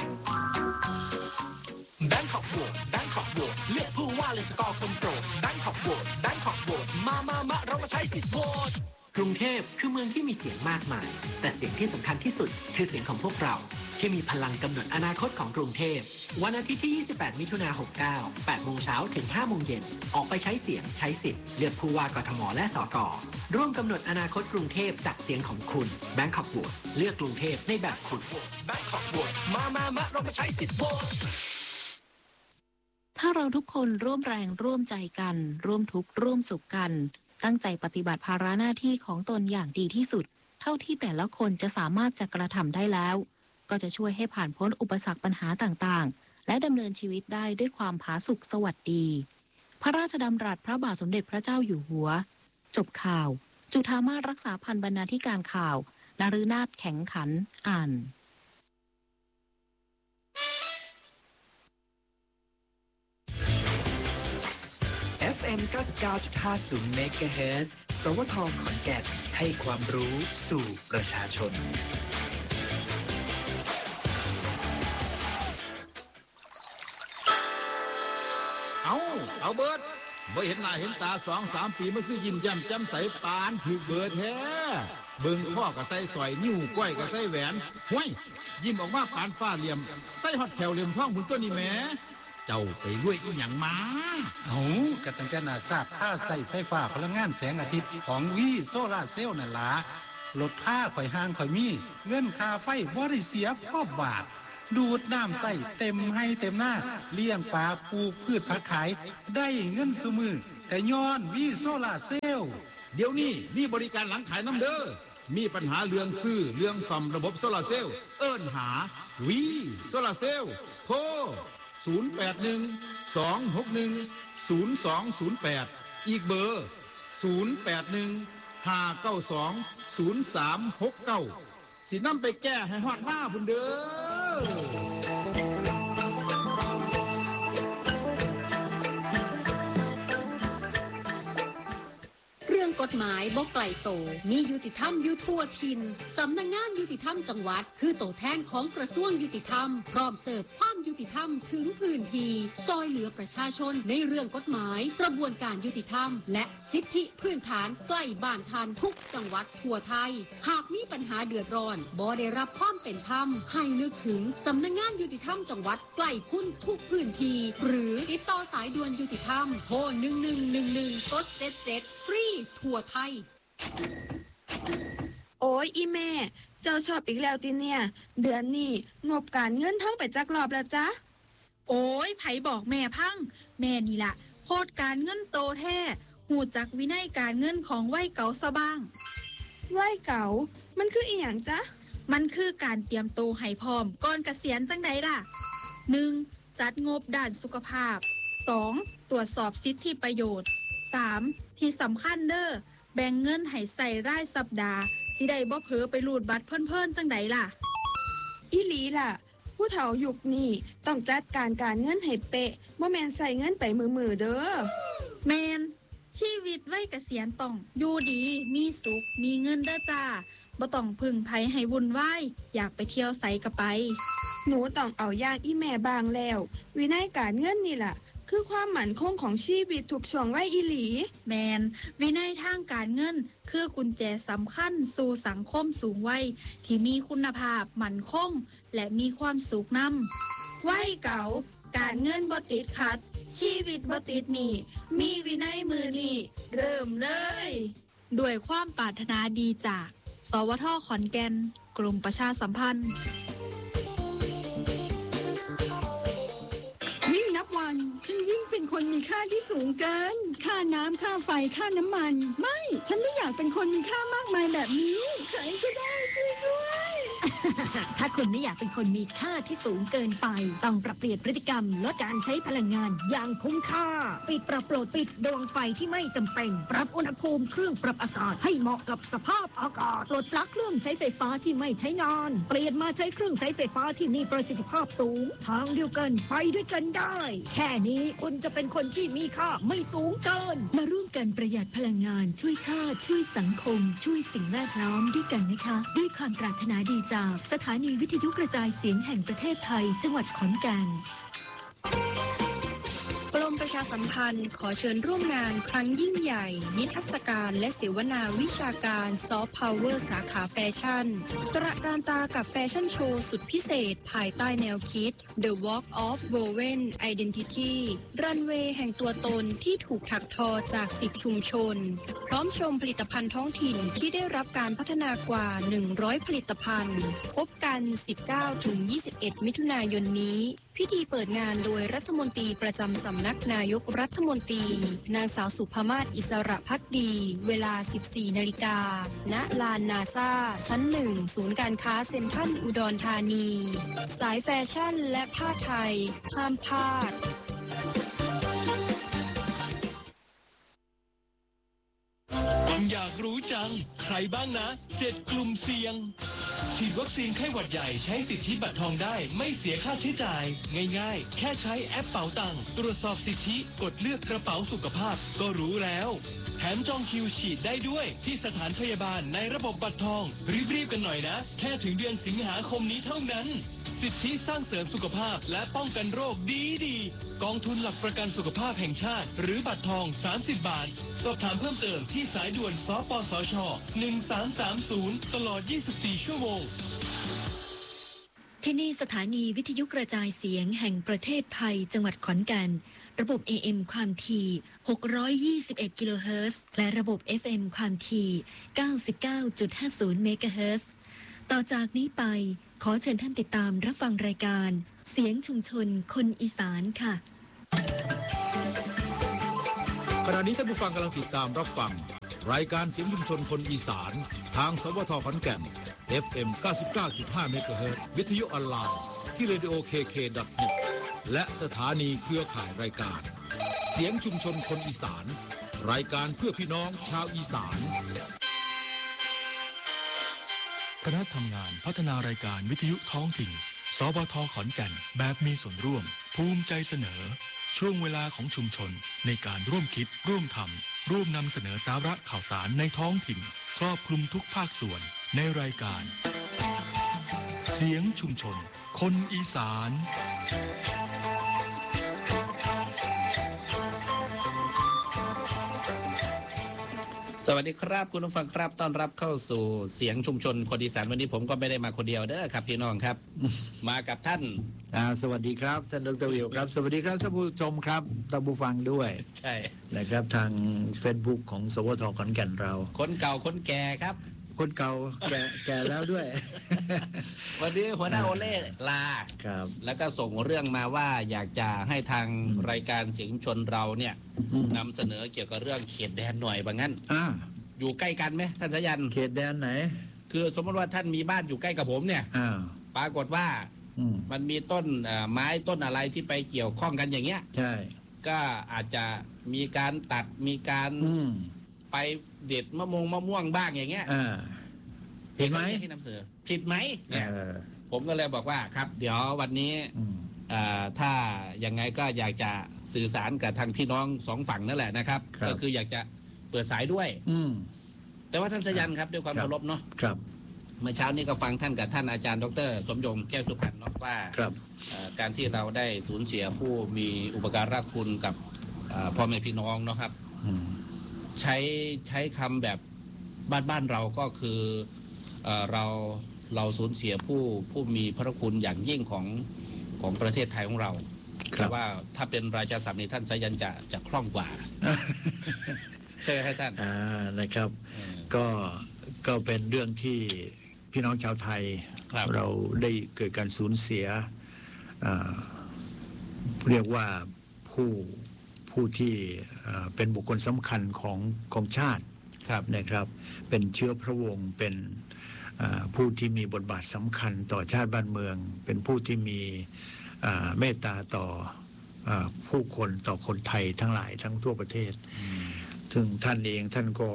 แบงคอกโหวตแบงคอกโหวตเลือกผู้ว่าเลยสกอร์คนโปรดแบงคอกโหวตแบงคอกโหวตมาเรามาใช้สิทธิ์โหวตกรุงเทพคือเมืองที่มีเสียงมากมายแต่เสียงที่สำคัญที่สุดคือเสียงของพวกเราที่มีพลังกำหนดอนาคตของกรุงเทพวันอาทิตย์ที่ 28 มิถุนายน 69 8 โมงเช้าถึง 5 โมงเย็นออกไปใช้เสียงใช้สิทธิ์เลือกผู้ว่ากทมและสกร่วมกำหนดอนาคตกรุงเทพจากเสียงของคุณแบงคอกโหวตเลือกกรุงเทพในแบบคุณแบงคอกโหวตมาเรามาใช้สิทธิ์โหวตถ้าเราทุกคนร่วมแรงร่วมใจกันร่วมทุกข์ร่วมสุขกันตั้งใจปฏิบัติภาระหน้าที่ของตนอย่างดีที่สุดเท่าที่แต่ละคนจะสามารถจะกระทำได้แล้วก็จะช่วยให้ผ่านพ้นอุปสรรคปัญหาต่างๆและดำเนินชีวิตได้ด้วยความผาสุกสวัสดีพระราชดำรัสพระบาทสมเด็จพระเจ้าอยู่หัวจบข่าวจุฑามาสรักษาพันธ์บรรณาธิการข่าวนฤนาถแข็งขันอ่าน FM 99.50 MHz สวท ขอนแก่นให้ความรู้สู่ประชาชนเอาเบิดบ่เห็นหน้าเห็นตา 2-3 ปีมันคือยิ้มแย้มแจ่มใสปานถูกเบิดแท้เบิ่งข้อก็ใส่สร้อยนิ้วก้อยก็ใส่แหวนห้วยยิ้มออกมาปานฟ้าเหลี่ยมใส่ฮอดแขวเหลี่ยมทองพุ่นตัวนี้แหมเจ้าไปรวยอีหยังมาก็ตั้งแต่น่าทราบค่าใส่ไฟฟ้าพลังงานแสงอาทิตย์ของวีโซล่าเซลล์นั่นล่ะลดค่าข่อยห่างข่อยมีเงินค่าไฟบ่ได้เสียพ่อบาทดูดน้ำใส่เต็มให้เต็มหน้าเลี้ยงปลาปลูกพืชผักขายได้เงินซุมือแต่ย้อนวีโซล่าเซลล์เดี๋ยวนี้มีบริการหลังขายน้ำเด้อมีปัญหาเรื่องซื้อเรื่องซ่อมระบบโซลาร์เซลล์เอิ้นหาวีโซลาร์เซลล์โทร0812610208อีกเบอร์0815920369สินำไปแก้ให้ฮอดมาพุ่นเด้อเรื่องกฎหมายบ่ไกลโตมียุติธรรมอยู่ทั่วทินสำนักงานยุติธรรมจังหวัดคือตัวแทนของกระทรวงยุติธรรมพร้อมเสิร์ฟความยุติธรรมถึงพื้นที่ซอยเหลือประชาชนในเรื่องกฎหมายกระบวนการยุติธรรมและสิทธิพื้นฐานใกล้บ้านทันทุกจังหวัดทั่วไทยหากมีปัญหาเดือดร้อนบ่ได้รับความเป็นธรรมให้นึกถึงสำนักงานยุติธรรมจังหวัดใกล้คุณทุกพื้นที่หรือติดต่อสายด่วนยุติธรรมโทร1111กด77ฟรีทั่วไทยโอ้ยอีแม่เจ้าชอบอีกแล้วติเนี่ยเดือนนี้งบการเงินเท่าไปจักรอบแล้วจ๊ะโอ้ยไผบอกแม่พังแม่นี่ล่ะโคตรการเงินโตแท้หูจักวินัยการเงินของวัยเก่าซะบ้างวัยเก่ามันคืออีหยังจ๊ะมันคือการเตรียมโตให้พร้อมก่อนเกษียณจังใดล่ะ 1. จัดงบด้านสุขภาพ 2. ตรวจสอบสิทธิประโยชน์ 3. ที่สำคัญเด้อแบ่งเงินให้ใส่รายสัปดาห์สิได้บ่เผลอไปรูดบัตรเพิ่นๆจังใดล่ะอีหลีล่ะผู้เฒ่ายุคนี้ต้องจัดการเงินให้เป๊ะบ่แม่นใส่เงินไปมือๆเด้อแม่นชีวิตวัยเกษียณต้องอยู่ดีมีสุขมีเงินเด้อจ้าบ่ต้องพึ่งไผให้วุ่นวายอยากไปเที่ยวไสก็ไปหนูต้องเอาอย่างอีแม่บางแล้ววินัยการเงินนี่ล่ะคือความมั่นคงของชีวิตทุกช่วงวัยอีหลีแมนวินัยทางการเงินคือกุญแจสำคัญสู่สังคมสูงวัยที่มีคุณภาพมั่นคงและมีความสุขนำวัยเก่าการเงินบ่ติดขัดชีวิตบ่ติดหนี้มีวินัยมือนี่เริ่มเลยด้วยความปรารถนาดีจากสวท.ขอนแก่นกรมประชาสัมพันธ์ยิ่งนับวันฉันยิ่งเป็นคนมีค่าที่สูงเกินค่าน้ำค่าไฟค่าน้ำมันไม่ฉันไม่อยากเป็นคนมีค่ามากมายแบบนี้ใครก็ได้ช่วยด้วยถ้าคุณไม่อยากเป็นคนมีค่าที่สูงเกินไปต้องปรับเปลี่ยนพฤติกรรมลดการใช้พลังงานอย่างคุ้มค่าปิดปรับโปรดปิดดวงไฟที่ไม่จำเป็นปรับอุณหภูมิเครื่องปรับอากาศให้เหมาะกับสภาพอากาศปลดปลั๊กเครื่องใช้ไฟฟ้าที่ไม่ใช้งานเปลี่ยนมาใช้เครื่องใช้ไฟฟ้าที่มีประสิทธิภาพสูงทางเดียวกันไปด้วยกันได้แค่นี้คุณจะเป็นคนที่มีค่าไม่สูงเกินมาร่วมกันประหยัดพลังงานช่วยชาติช่วยสังคมช่วยสิ่งแวดล้อมด้วยกันนะคะด้วยความปรารถนาดีจากสถานีวิทยุกระจายเสียงแห่งประเทศไทยจังหวัดขอนแก่นกรมประชาสัมพันธ์ขอเชิญร่วมงานครั้งยิ่งใหญ่นิทรรศการและเสวนาวิชาการซอฟต์พาวเวอร์สาขาแฟชั่นตระการตากับแฟชั่นโชว์สุดพิเศษภายใต้แนวคิด The Walk of Woven Identity รันเวย์แห่งตัวตนที่ถูกถักทอจาก10ชุมชนพร้อมชมผลิตภัณฑ์ท้องถิ่นที่ได้รับการพัฒนากว่า100ผลิตภัณฑ์พบกัน 19-21 มิถุนายนนี้พิธีเปิดงานโดยรัฐมนตรีประจำสำนักนายกรัฐมนตรีนางสาวสุภมาศอิสระภักดีเวลา 14 นาฬิกาณลานนาซาชั้น 1 ศูนย์การค้าเซ็นทรัลอุดรธานีสายแฟชั่นและผ้าไทยห้ามพลาดอยากรู้จังใครบ้างนะ7กลุ่มเสี่ยงฉีดวัคซีนไข้หวัดใหญ่ใช้สิทธิบัตรทองได้ไม่เสียค่าใช้จ่ายง่ายๆแค่ใช้แอปเป๋าตังค์ตรวจสอบสิทธิกดเลือกกระเป๋าสุขภาพก็รู้แล้วแถมจองคิวฉีดได้ด้วยที่สถานพยาบาลในระบบบัตรทองรีบๆกันหน่อยนะแค่ถึงเดือนสิงหาคมนี้เท่านั้นสิทธิสร้างเสริมสุขภาพและป้องกันโรคดีกองทุนหลักประกันสุขภาพแห่งชาติหรือบัตรทอง30 บาทสอบถามเพิ่มเติมที่สายด่วนสปสช1330ตลอด24ชั่วโมงที่นี่สถานีวิทยุกระจายเสียงแห่งประเทศไทยจังหวัดขอนแก่นระบบ AM ความถี่621กิโลเฮิรตซ์และระบบ FM ความถี่99.50เมกะเฮิรตซ์ต่อจากนี้ไปขอเชิญท่านติดตามรับฟังรายการเสียงชุมชนคนอีสานค่ะขณะนี้ท่านผู้ฟังกำลังติดตามรับฟังรายการเสียงชุมชนคนอีสานทางสวทขอนแก่น FM 99.5 เมกะเฮิรตซ์วิทยุออนไลน์ที่ radio.kk.net และสถานีเครือข่ายรายการเสียงชุมชนคนอีสานรายการเพื่อพี่น้องชาวอีสานคณะทำงานพัฒนารายการวิทยุท้องถิ่นสวทขอนแก่นแบบมีส่วนร่วมภูมิใจเสนอช่วงเวลาของชุมชนในการร่วมคิดร่วมทำร่วมนำเสนอสาระข่าวสารในท้องถิ่นครอบคลุมทุกภาคส่วนในรายการเสียงชุมชนคนอีสานสวัสดีครับคุณผู้ฟังครับต้อนรับเข้าสู่เสียงชุมชนคนอีสานวันนี้ผมก็ไม่ได้มาคนเดียวเด้อครับพี่น้องครับ มากับท่านสวัสดีครับท่านดร.วิวครับสวัสดีครับท่านผู้ชมครับท่านผู้ฟังด้วยใช่นะครับทาง Facebook ของสวทขอนแก่นเราคนเก่าคนแก่ครับคนเก่าแก่แล้วด้วยวันนี้หัวหน้าโอเล่ลาครับแล้วก็ส่งเรื่องมาว่าอยากจะให้ทางรายการเสียงชุมชนเราเนี่ยนำเสนอเกี่ยวกับเรื่องเขตแดนหน่อยบางงั้นอยู่ใกล้กันไหมท่านสยันเขตแดนไหนคือสมมติว่าท่านมีบ้านอยู่ใกล้กับผมเนี่ยปรากฏว่ามันมีต้นไม้ต้นอะไรที่ไปเกี่ยวข้องกันอย่างเงี้ยใช่ก็อาจจะมีการตัดมีการไปเด็ดมะม่วงบ้างอย่างเงี้ยผิดไหมที่นำเสนอผิดไหมผมก็เลยบอกว่าครับเดี๋ยววันนี้ถ้ายังไงก็อยากจะสื่อสารกับทางพี่น้องสองฝั่งนั่นแหละนะครับก็คืออยากจะเปิดสายด้วยแต่ว่าท่านสยันครับด้วยความเคารพเนาะครับเมื่อเช้านี้ก็ฟังท่านกับท่านอาจารย์ดร.สมยงแก้วสุพรรณเนาะว่าการที่เราได้สูญเสียผู้มีอุปการะคุณกับพ่อแม่พี่น้องเนาะครับใช้คำแบบบ้านเราก็คือเราสูญเสียผู้มีพระคุณอย่างยิ่งของประเทศไทยของเราแต่ว่าถ้าเป็นราชาศัพท์ในท่านสายันจะคล่องกว่าใช่ไหมท่านนะครับก็เป็นเรื่องที่พี่น้องชาวไทยเราได้เกิดการสูญเสียเรียกว่าผู้ที่เป็นบุคคลสำคัญของชาตินะครับเป็นเชื้อพระวงศ์เป็นผู้ที่มีบทบาทสำคัญต่อชาติบ้านเมืองเป็นผู้ที่มีเมตตาต่อผู้คนต่อคนไทยทั้งหลายทั้งทั่วประเทศซึ่งท่านเองท่านก็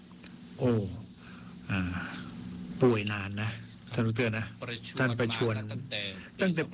ป่วยนานนะท่านรู้ตัวนะท่านประชวรตั้งแต่ปี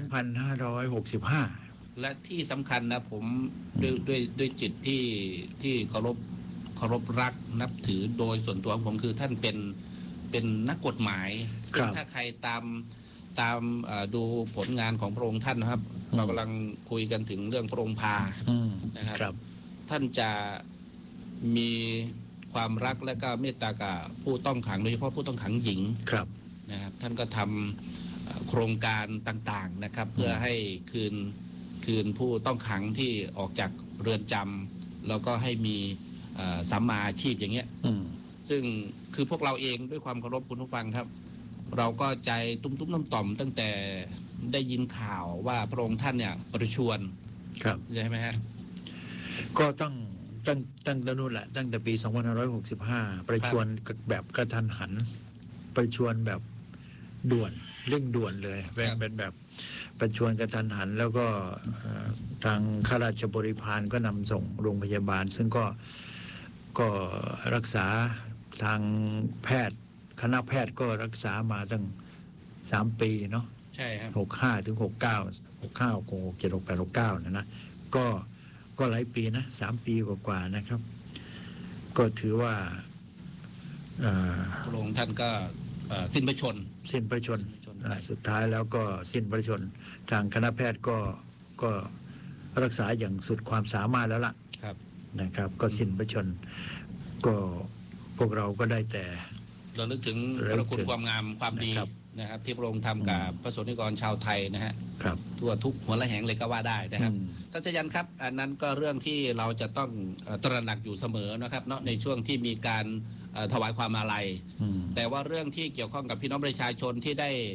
2565 และที่สำคัญนะผมด้วยจิตที่เคารพรักนับถือโดยส่วนตัวของผมคือท่านเป็นนักกฎหมายซึ่งถ้าใครตามดูผลงานของพระองค์ท่านนะครับเรากำลังคุยกันถึงเรื่องพระองค์พานะครับท่านจะมีความรักและก็เมตตากับผู้ต้องขังโดยเฉพาะผู้ต้องขังหญิงนะครับท่านก็ทำโครงการต่างๆนะครับเพื่อให้คืนผู้ต้องขังที่ออกจากเรือนจำแล้วก็ให้มีสัมมาอาชีพอย่างเงี้ยซึ่งคือพวกเราเองด้วยความเคารพคุณผู้ฟังครับเราก็ใจตุ้มๆต่อมๆตั้งแต่ได้ยินข่าวว่าพระองค์ท่านเนี่ยประชวรใช่ไหมฮะก็ตั้งแต่นู่นแหละตั้งแต่ปี 2565 ประชวรแบบกระทันหันประชวรแบบด่วนเร่งด่วนเลยเป็นแบบประชวรกระทันหันแล้วก็ทางข้าราชบริพารก็นำส่งโรงพยาบาลซึ่งก็รักษาทางแพทย์คณะแพทย์ก็รักษามาตั้ง3 ปีเนาะใช่ครับ 65 ถึง 69 69 67 68 69นะก็หลายปีนะ3 ปีกว่าๆนะครับก็ถือว่าพระองค์ท่านก็สิ้นพระชนสุดท้ายแล้วก็สิ้นพระชนทางคณะแพทย์ก็รักษาอย่างสุดความสามารถแล้วล่ะนะครับก็สิ้นพระชนก็พวกเราก็ได้แต่เราลึกถึงพระคุณความงามความดีนะครับที่พระองค์ทำกับพระสงฆ์นิกรชาวไทยนะฮะทั่วทุกหัวละแหงเลยก็ว่าได้นะครับท่านชยันครับอันนั้นก็เรื่องที่เราจะต้องตระหนักอยู่เสมอนะครับเนาะในช่วงที่มีการถวายความอาลัยแต่ว่าเรื่องที่เกี่ยวข้องกับพี่น้องประชาชนที่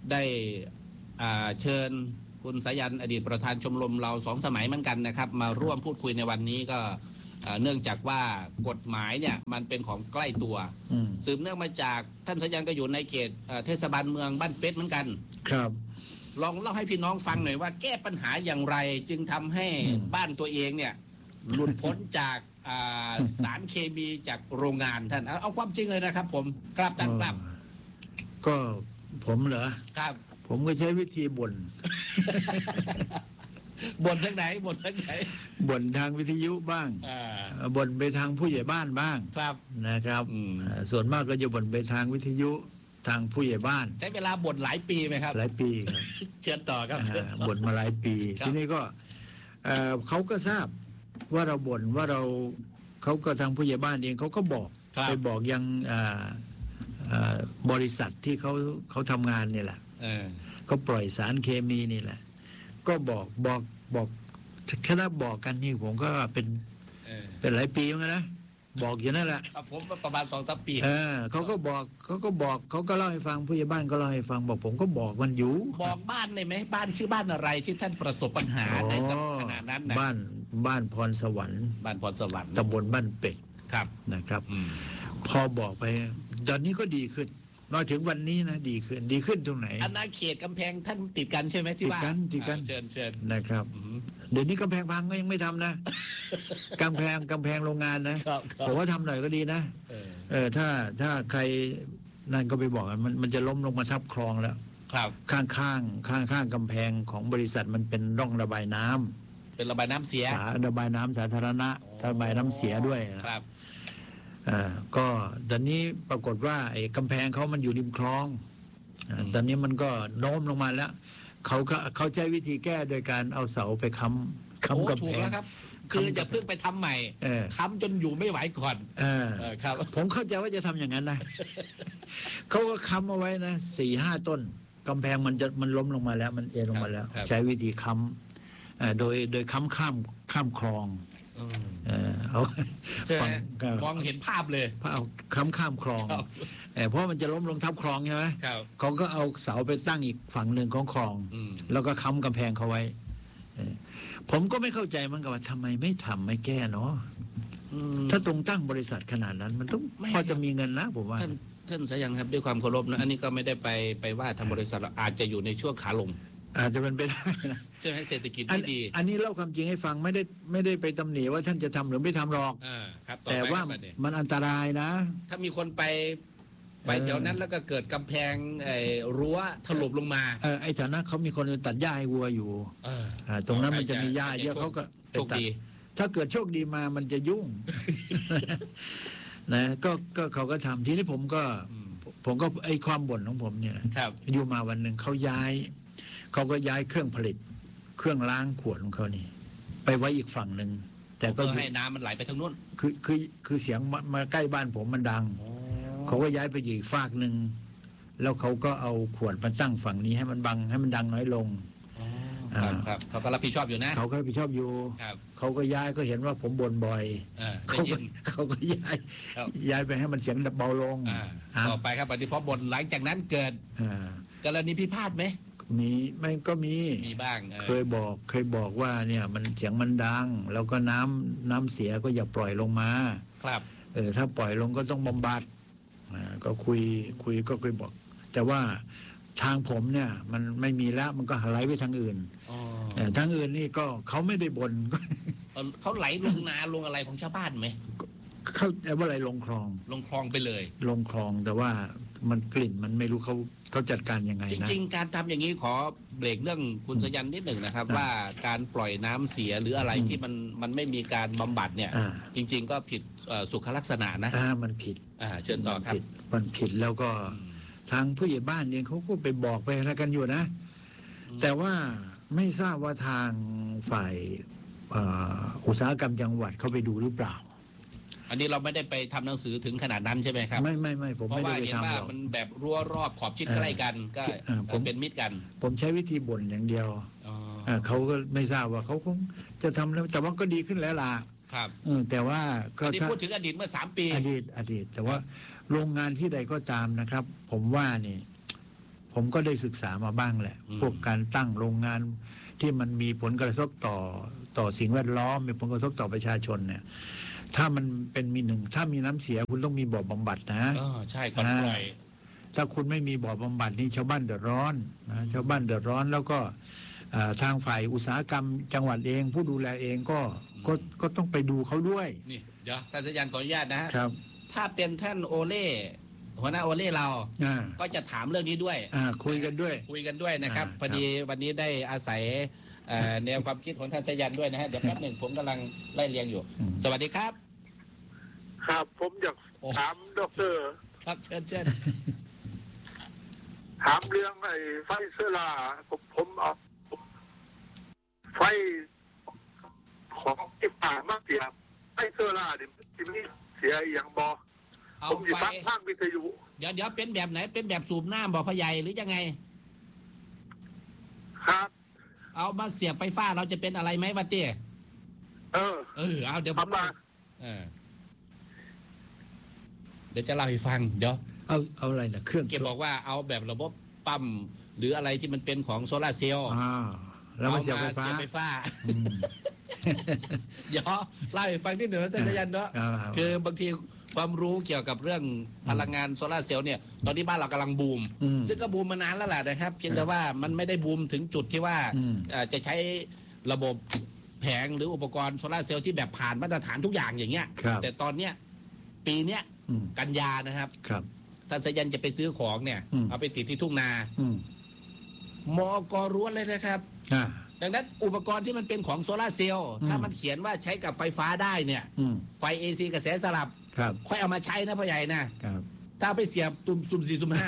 ได้เชิญคุณสายันอดีตประธานชมรมเรา2 สมัยเหมือนกันนะครับมาร่วมพูดคุยในวันนี้ก็เนื่องจากว่ากฎหมายเนี่ยมันเป็นของใกล้ตัวสืบเนื่องมาจากท่านสายันก็อยู่ในเขตเทศบาลเมืองบ้านเป็ดเหมือนกันครับลองเล่าให้พี่น้องฟังหน่อยว่าแก้ปัญหาอย่างไรจึงทำให้บ้านตัวเองเนี่ยหลุดพ้นจากสารเคมีจากโรงงานท่านเอาความจริงเลยนะครับผมครับท่านครับก็ผมเหรอครับผมก็ใช้วิธีบ่นบ่นทางไหนบ่นทางไหนบ่นทางวิทยุบ้างบ่นไปทางผู้ใหญ่บ้านบ้างครับนะครับส่วนมากก็จะบ่นไปทางวิทยุทางผู้ใหญ่บ้านใช้เวลาบ่นหลายปีไหมครับหลายปีครับเชิญต่อครับบ่นมาหลายปีทีนี้ก็เขาก็ทราบว่าเราบ่นว่าเราเขาก็ทางผู้ใหญ่บ้านเองเขาก็บอกไปบอกยังบริษัทที่เขาทำงานนี่แหละเขาปล่อยสารเคมีนี่แหละก็บอกแค่นั้นบอกกันนี่ผมก็เป็นหลายปีเหมือนกันนะบอกอย่างนั้นแหละผมประมาณ2-3 ปีเขาก็บอกเขาก็เล่าให้ฟังผู้ใหญ่บ้านก็เล่าให้ฟังบอกผมก็บอกมันอยู่บอกบ้านเลยไหมบ้านชื่อบ้านอะไรที่ท่านประสบปัญหาในขณะนั้นนะบ้านพรสวรรค์ตำบลบ้านเป็ดครับนะครับพอบอกไปตอนนี้ก็ดีขึ้นมาถึงวันนี้นะดีขึ้นตรงไหนอาณาเขตกำแพงท่านติดกันใช่ไหมที่ว่าติดกันเชิญนะครับเดี๋ยวนี้กำแพงพังก็ยังไม่ทำนะกำแพงโรงงานนะผมว่าทำหน่อยก็ดีนะถ้าใครนั่นก็ไปบอกมันจะล้มลงมาทับคลองแล้วครับข้างกำแพงของบริษัทมันเป็นร่องระบายน้ำเป็นระบายน้ำเสียระบายน้ำสาธารณะระบายน้ำเสียด้วยครับก็ตอนนี้ปรากฏว่าไอ้กำแพงเขามันอยู่ริมคลองตอนนี้มันก็โน้มลงมาแล้วเขาใช้วิธีแก้โดยการเอาเสาไปค้ำกำแพงครับคืออย่าเพิ่งไปทำใหม่ค้ำจนอยู่ไม่ไหวก่อนครับผมเข้าใจว่าจะทำอย่างนั้นนะเขาก็ค้ำเอาไว้นะ4-5 ต้นกำแพงมันล้มลงมาแล้วมันเอ็นลงมาแล้วใช้วิธีค้ำโดยค้ำข้ามคลองเอามองเห็นภาพเลยเอาข้ามคลองเพราะมันจะล้มลงทับคลองใช่ไหมเขาก็เอาเสาไปตั้งอีกฝั่งหนึ่งของคลองแล้วก็ค้ำกำแพงเขาไว้ผมก็ไม่เข้าใจมันกับว่าทำไมไม่แก้เนาะถ้าตรงตั้งบริษัทขนาดนั้นมันต้องพอจะมีเงินนะผมว่าท่านสายันครับด้วยความเคารพนะอันนี้ก็ไม่ได้ไปว่าทางบริษัทอาจจะอยู่ในช่วงขาลงอาจจะเป็นไปได้นะใช่ไหมเศรษฐกิจไม่ดีอันนี้เล่าความจริงให้ฟังไม่ได้ไปตำหนิว่าท่านจะทำหรือไม่ทำหรอกแต่ว่ามันอันตรายนะถ้ามีคนไปแถวนั้นแล้วก็เกิดกำแพงรั้วถล่มลงมาไอ้แถวนั้นเขามีคนตัดหญ้าให้วัวอยู่ตรงนั้นมันจะมีหญ้าเยอะเขาก็โชคดีถ้าเกิดโชคดีมามันจะยุ่งนะก็เขาก็ทำทีนี้ผมก็ไอ้ความบ่นของผมเนี่ยอยู่มาวันหนึ่งเขาก็ย้ายเครื่องผลิตเครื่องล้างขวดของเขานี่ไปไว้อีกฝั่งหนึ่งแต่ก็ให้น้ำมันไหลไปทางนู้นคือเสียงมาใกล้บ้านผมมันดังเขาก็ย้ายไปอีกฝากหนึ่งแล้วเขาก็เอาขวดมาตั้งฝั่งนี้ให้มันบังให้มันดังน้อยลงครับเขาก็รับผิดชอบอยู่นะเขาก็รับผิดชอบอยู่เขาก็ย้ายก็เห็นว่าผมบ่นบ่อยเขาก็ย้ายไปให้มันเสียงเบาลงต่อไปครับปฏิภพบ่นหลังจากนั้นเกิดกรณีพิพาทไหมมันก็มีบ้างเคยบอกว่าเนี่ยมันเสียงมันดังแล้วก็น้ำเสียก็อย่าปล่อยลงมาครับถ้าปล่อยลงก็ต้องบำบัดก็คุยก็เคยบอกแต่ว่าทางผมเนี่ยมันไม่มีแล้วมันก็ไหลไปทางอื่นทางอื่นนี่ก็เขาไม่ได้บ่นเขาไหลลงนาลงอะไรของชาวบ้านไหมเขาแต่ว่าอะไรลงคลองไปเลยลงคลองแต่ว่ามันกลิ่นมันไม่รู้เขาจัดการยังไงนะจริงๆการทำอย่างนี้ขอเบรกเรื่องคุณสยันนิดหนึ่งนะครับว่าการปล่อยน้ำเสียหรืออะไรที่มันไม่มีการบำบัดเนี่ยจริงๆก็ผิดสุขลักษณะนะมันผิดเชิญต่อครับมันผิดแล้วก็ทางผู้ใหญ่บ้านเองเขาก็ไปบอกไปอะไรกันอยู่นะแต่ว่าไม่ทราบว่าทางฝ่ายอุตสาหกรรมจังหวัดเขาไปดูหรือเปล่าอันนี้เราไม่ได้ไปทำหนังสือถึงขนาดนั้นใช่ไหมครับไม่ผมไม่ได้ไปทำหรอกมันแบบรั้วรอบขอบชิดใกล้กันก็เป็นมิตรกันผมใช้วิธีบ่นอย่างเดียวเขาก็ไม่ทราบว่าเขาคงจะทำแล้วแต่ว่าก็ดีขึ้นแล้วล่ะครับแต่ว่าก็พูดถึงอดีตเมื่อ3 ปีอดีตแต่ว่าโรงงานที่ใดก็ตามนะครับผมว่านี่ผผมก็ได้ศึกษามาบ้างแหละ พวกการตั้งโรงงานที่มันมีผลกระทบต่อสิ่งแวดล้อมมีผลกระทบต่อประชาชนเนี่ยถ้ามันเป็นมีหนึ่งถ้ามีน้ำเสียคุณต้องมีบ่อบำบัดนะใช่ก่อนปล่อยถ้าคุณไม่มีบ่อบำบัดนี่ชาวบ้านเดือดร้อนนะชาวบ้านเดือดร้อนแล้วก็ทางฝ่ายอุตสาหกรรมจังหวัดเองผู้ดูแลเองก็ต้องไปดูเขาด้วยนี่เดี๋ยวท่านสยันขออนุญาตนะครับถ้าเป็นท่านโอเล่หัวหน้าโอเล่เราก็จะถามเรื่องนี้ด้วยคุยกันด้วยนะครับพอดีวันนี้ได้อาศัยแนวความคิดของท่านสยันด้วยนะฮะเดี๋ยวแป๊บหนึ่งผมกำลังไล่เรียงอยู่สวัสดีครับครับผมอยากถามดร. ครับเชิญถามเรื่องไอ้ไฟเซอราผมเอาไฟของที่ป่ามากเสียไฟเซอราเนี่ยที่นี่เสียอย่างบอผมอยู่ตั้งข้างวิทยุเดี๋ยวเป็นแบบไหนเป็นแบบสูบน้ำบ่อพะใหญ่หรือยังไงครับเอามาเสียบไฟฟ้าเราจะเป็นอะไรไหมวะเตี้ยเอาเดี๋ยวผมเดี๋ยวจะเล่าให้ฟังเดี๋ยวเอาอะไรนะเครื่องเก็บบอกว่าเอาแบบระบบปั๊มหรืออะไรที่มันเป็นของโซลาร์เซลล์แล้วมาเสียบไฟฟ้าเดี๋ยวเล่าให้ฟังนิดหนึ่งนะท่านอาจารย์เนาะคือบางทีความรู้เกี่ยวกับเรื่องพลังงานโซลาร์เซลล์เนี่ยตอนนี้บ้านเรากำลังบูมซึ่งก็บูมมานานแล้วแหละนะครับเพียงแต่ว่ามันไม่ได้บูมถึงจุดที่ว่าจะใช้ระบบแผงหรืออุปกรณ์โซลาร์เซลล์ที่แบบผ่านมาตรฐานทุกอย่างอย่างเงี้ยแต่ตอนเนี้ยปีเนี้ยกันยานะครับท่านสยันจะไปซื้อของเนี่ยเอาไปติดที่ทุ่งนามก.ล้วนเลยนะครับดังนั้นอุปกรณ์ที่มันเป็นของโซลาร์เซลล์ถ้ามันเขียนว่าใช้กับไฟฟ้าได้เนี่ยไฟ AC กระแสสลับค่อยเอามาใช้นะพ่อใหญ่นะถ้าไปเสียบตุ่มสุ่ม4สุ่ม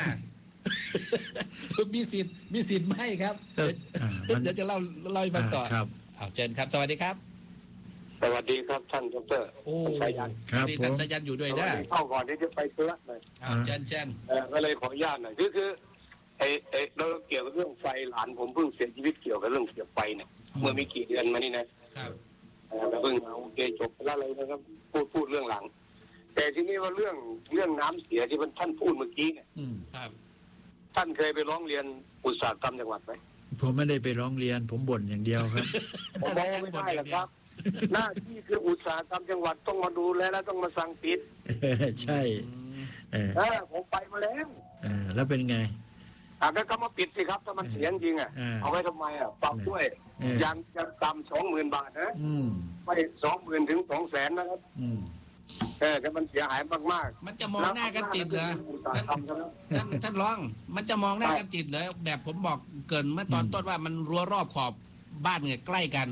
5มีสิทธิ์ไม่ครับเดี๋ยวจะเล่าให้ฟังต่อเชิญครับสวัสดีครับสวัสดีครับท่านดร. สยันครับท่านสยันอยู่ด้วยนะเข้าก่อนที่จะไปเชื้อหน่อยเชิญก็เลยขออนุญาตหน่อยคือเราเกี่ยวกับเรื่องไฟหลานผมเพิ่งเสียชีวิตเกี่ยวกับเรื่องเสียบไฟเนี่ยเมื่อไม่กี่เดือนมานี่นะครับเพิ่งโอเคจบแล้วเลยนะครับพูดเรื่องหลังแต่ทีนี้ว่าเรื่องน้ำเสียที่ท่านพูดเมื่อกี้เนี่ยท่านเคยไปร้องเรียนอุตสาหกรรมจังหวัดไหมผมไม่ได้ไปร้องเรียนผมบ่นอย่างเดียวครับผมบอกไม่ได้หรอกครับหน้าที่คืออุตสาหกรรมจังหวัดต้องมาดูแลและต้องมาสั่งปิดใช่ผมไปมาแล้วแล้วเป็นไงก็มาปิดสิครับถ้ามันเสียจริงเอาไว้ทำไมปรับด้วยยังต่ำ20,000 บาทนะไม่20,000 ถึง 200,000 นะครับแต่มันเสียหายมากๆมันจะมองหน้ากันติดเหรอท่านร้องมันจะมองหน้ากันติดเหรอแบบผมบอกเกินเมื่อตอนต้นว่ามันรั้วรอบขอบบ้านเนี่ยใกล้กัน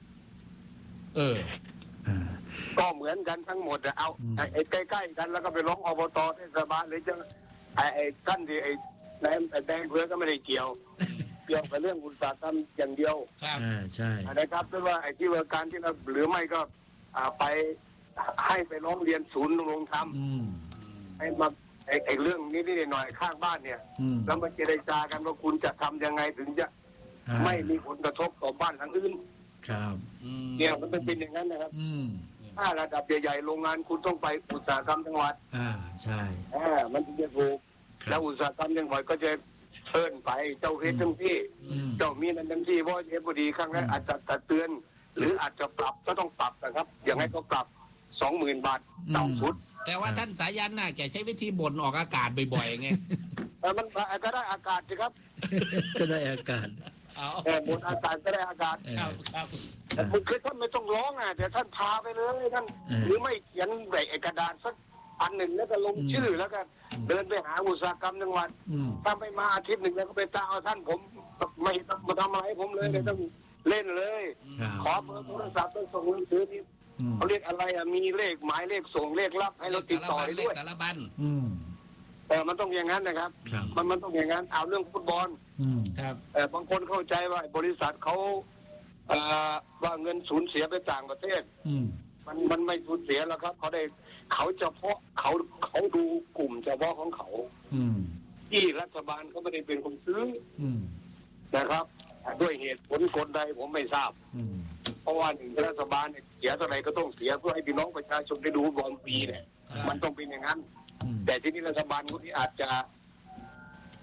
ก็เหมือนกันทั้งหมดเอาไอ้ใกล้ๆกันแล้วก็ไปร้องอบต.เทศบาลหรือจะไอ้ท่านที่ไอ้แดงเพื่อก็ไม่ได้เกี่ยวกับเรื่องอุตสาหกรรมอย่างเดียวใช่นะครับด้วยว่าไอ้ที่ว่าการที่เราหรือไม่ก็ไปให้ไปร้องเรียนศูนย์ดำรงธรรมให้มาไอ้เรื่องนี้หน่อยข้างบ้านเนี่ยแล้วมาเจรจากันว่าคุณจะทำยังไงถึงจะไม่มีผลกระทบต่อบ้านหลังอื่นเนี่ยมันเป็นอย่างนั้นนะครับถ้าระดับใหญ่ๆโรงงานคุณต้องไปอุตสาหกรรมจังหวัดใช่มันจะถูกแล้วอุตสาหกรรมจังหวัดก็จะเชิญไปเจ้าเฮ็ดทั้งที่เจ้ามีนั่นทั้งที่เพราะเฮ็ดพอดีครั้งแรกอาจจะตักเตือนหรืออาจจะปรับก็ต้องปรับนะครับอย่างไรก็ปรับ 20,000 บาทต่ำสุดแต่ว่าท่านสายันน่ะแกใช้วิธีบ่นออกอากาศบ่อยๆไงมันก็ได้อากาศสิครับก็ได้อากาศบ่นอากาศก็ได้อากาศครับคือท่านไม่ต้องร้องแต่ท่านพาไปเลยท่านหรือไม่เขียนใบกระดาษสักอันหนึ่งแล้วก็ลงชื่อแล้วก็เดินไปหาอุตสาหกรรมจังหวัดถ้าไม่มาอาทิตย์หนึ่งแล้วก็ไปตามท่านผมไม่มาทำอะไรผมเลยต้องเล่นเลยขอเบอร์โทรศัพท์ต้องส่งหนังสือที่เขาเรียกอะไรมีเลขหมายเลขส่งเลขรับให้เราติดต่อได้ด้วยสารบัญมันต้องอย่างนั้นนะครับมันต้องอย่างนั้นเอาเรื่องฟุตบอลบางคนเข้าใจว่าบริษัทเขาว่าเงินสูญเสียไปต่างประเทศมันไม่สูญเสียแล้วครับเขาเฉพาะเขาดูกลุ่มเฉพาะของเขาที่รัฐบาลเขาไม่ได้เป็นคนซื้อนะครับด้วยเหตุผลคนใดผมไม่ทราบเพราะว่าหนึ่งรัฐบาลเสียเท่าไหร่ก็ต้องเสียเพื่อให้พี่น้องประชาชนได้ดูบอลปีเนี่ยมันต้องเป็นอย่างนั้นแต่ที่นี่รัฐบาลคนที่อาจจะ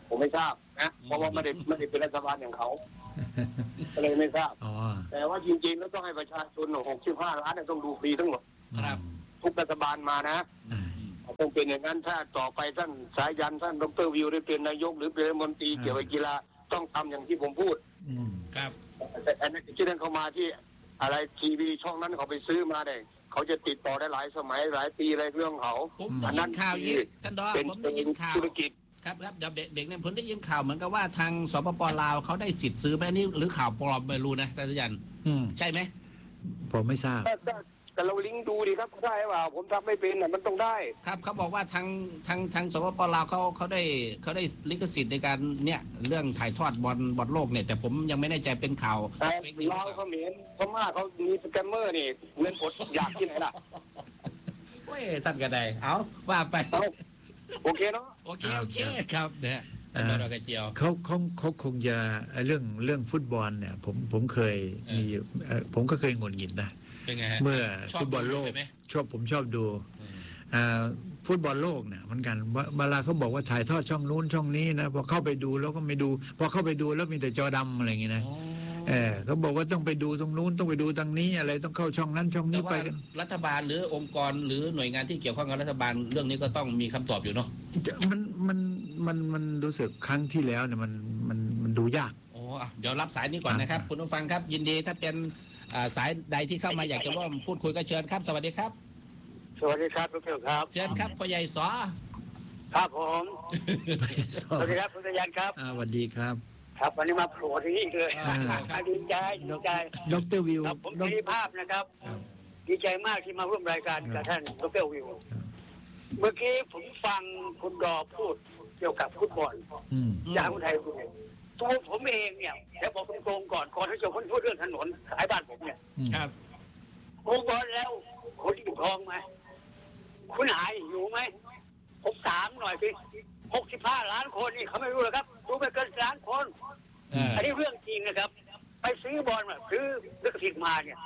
ผมไม่ทราบนะเพราะว่าไม่ได้เป็นรัฐบาลอย่างเขาก็เลยไม่ทราบแต่ว่าจริงๆแล้วต้องให้ประชาชน65 ล้านต้องดูฟรีทั้งหมดทุกรัฐบาลมานะต้องเป็นอย่างนั้นถ้าต่อไปท่านสายันท่านดร.วิวได้เป็นนายกหรือเป็นรัฐมนตรีเกี่ยวกับกีฬาต้องทำอย่างที่ผมพูดครับแต่อันนั้นที่นั่นเขามาที่อะไรทีวีช่องนั้นเขาไปซื้อมาได้เขาจะติดต่อได้หลายสมัยหลายปีอะไรเรื่องเขาอันนั้นข่าวนี้ท่านดอผมได้ยินข่าวธุรกิจครับเดี๋ยวเด็กเนี่ยผมได้ยินข่าวเหมือนกับว่าทางสปป.ลาวเขาได้สิทธิ์ซื้อไหมนี่หรือข่าวปลอมไม่รู้นะท่านสายันใช่ไหมผมไม่ทราบแต่เราลิงก์ดูดิครับได้เปล่าผมทำไม่เป็นมันต้องได้ครับเขาบอกว่าทางสปป.ลาวเขาได้ลิขสิทธิ์ในการเนี่ยเรื่องถ่ายทอดบอลโลกเนี่ยแต่ผมยังไม่แน่ใจเป็นข่าวลาวเขาเหม็นพม่าเขามีสแกมเมอร์นี่เงินกดอยากที่ไหนล่ะเว้ยท่านก็ได้เอาว่าไปโอเคเนาะโอเคครับเนี่ยเรากระเจียวเขาคงจะเรื่องฟุตบอลเนี่ยผมเคยมีผมก็เคยงุนงิดนะเมื่อฟุตบอลโลกผมชอบดูฟุตบอลโลกเนี่ยเหมือนกันเวลาเขาบอกว่าถ่ายทอดช่องนู้นช่องนี้นะพอเข้าไปดูแล้วก็ไม่ดูพอเข้าไปดูแล้วมีแต่จอดำอะไรอย่างงี้นะเขาบอกว่าต้องไปดูตรงนู้นต้องไปดูตรงนี้อะไรต้องเข้าช่องนั้นช่องนี้ไปกันรัฐบาลหรือองค์กรหรือหน่วยงานที่เกี่ยวข้องกับรัฐบาลเรื่องนี้ก็ต้องมีคำตอบอยู่เนาะมันรู้สึกครั้งที่แล้วเนี่ยมันดูยากเดี๋ยวรับสายนี้ก่อนนะครับคุณผู้ฟังครับยินดีถ้าเป็นสายใดที่เข้ามาอยากจะร่วมพูดคุยก็เชิญครับสวัสดีครับสวัสดีครับทุกท่านครับเชิญครับพ่อใหญ่สอครับผมสวัสดีครับคุณสยันครับสวัสดีครับครับวันนี้มาโผล่ที่นี่เลยดีใจดร.วิวผมมีภาพนะครับดีใจมากที่มาร่วมรายการกับท่านดร.วิวเมื่อกี้ผมฟังคุณดอพูดเกี่ยวกับฟุตบอลจากคนไทยตัวผมเองเนี่ยแล้วบอกตรงๆก่อนที่จะพูดเรื่องถนนสายบ้านผมเนี่ยครับฟุตบอลแล้วคนอยู่ท้องไหมคุณหายอยู่ไหมผมถามหน่อยสิ65 ล้านคนนี่เขาไม่รู้หรอกครับรู้ไปเกินล้านคนอันนี้เรื่องจริงนะครับไปซื้อบอลมาซื้อลิขสิทธิ์มาเนี่ย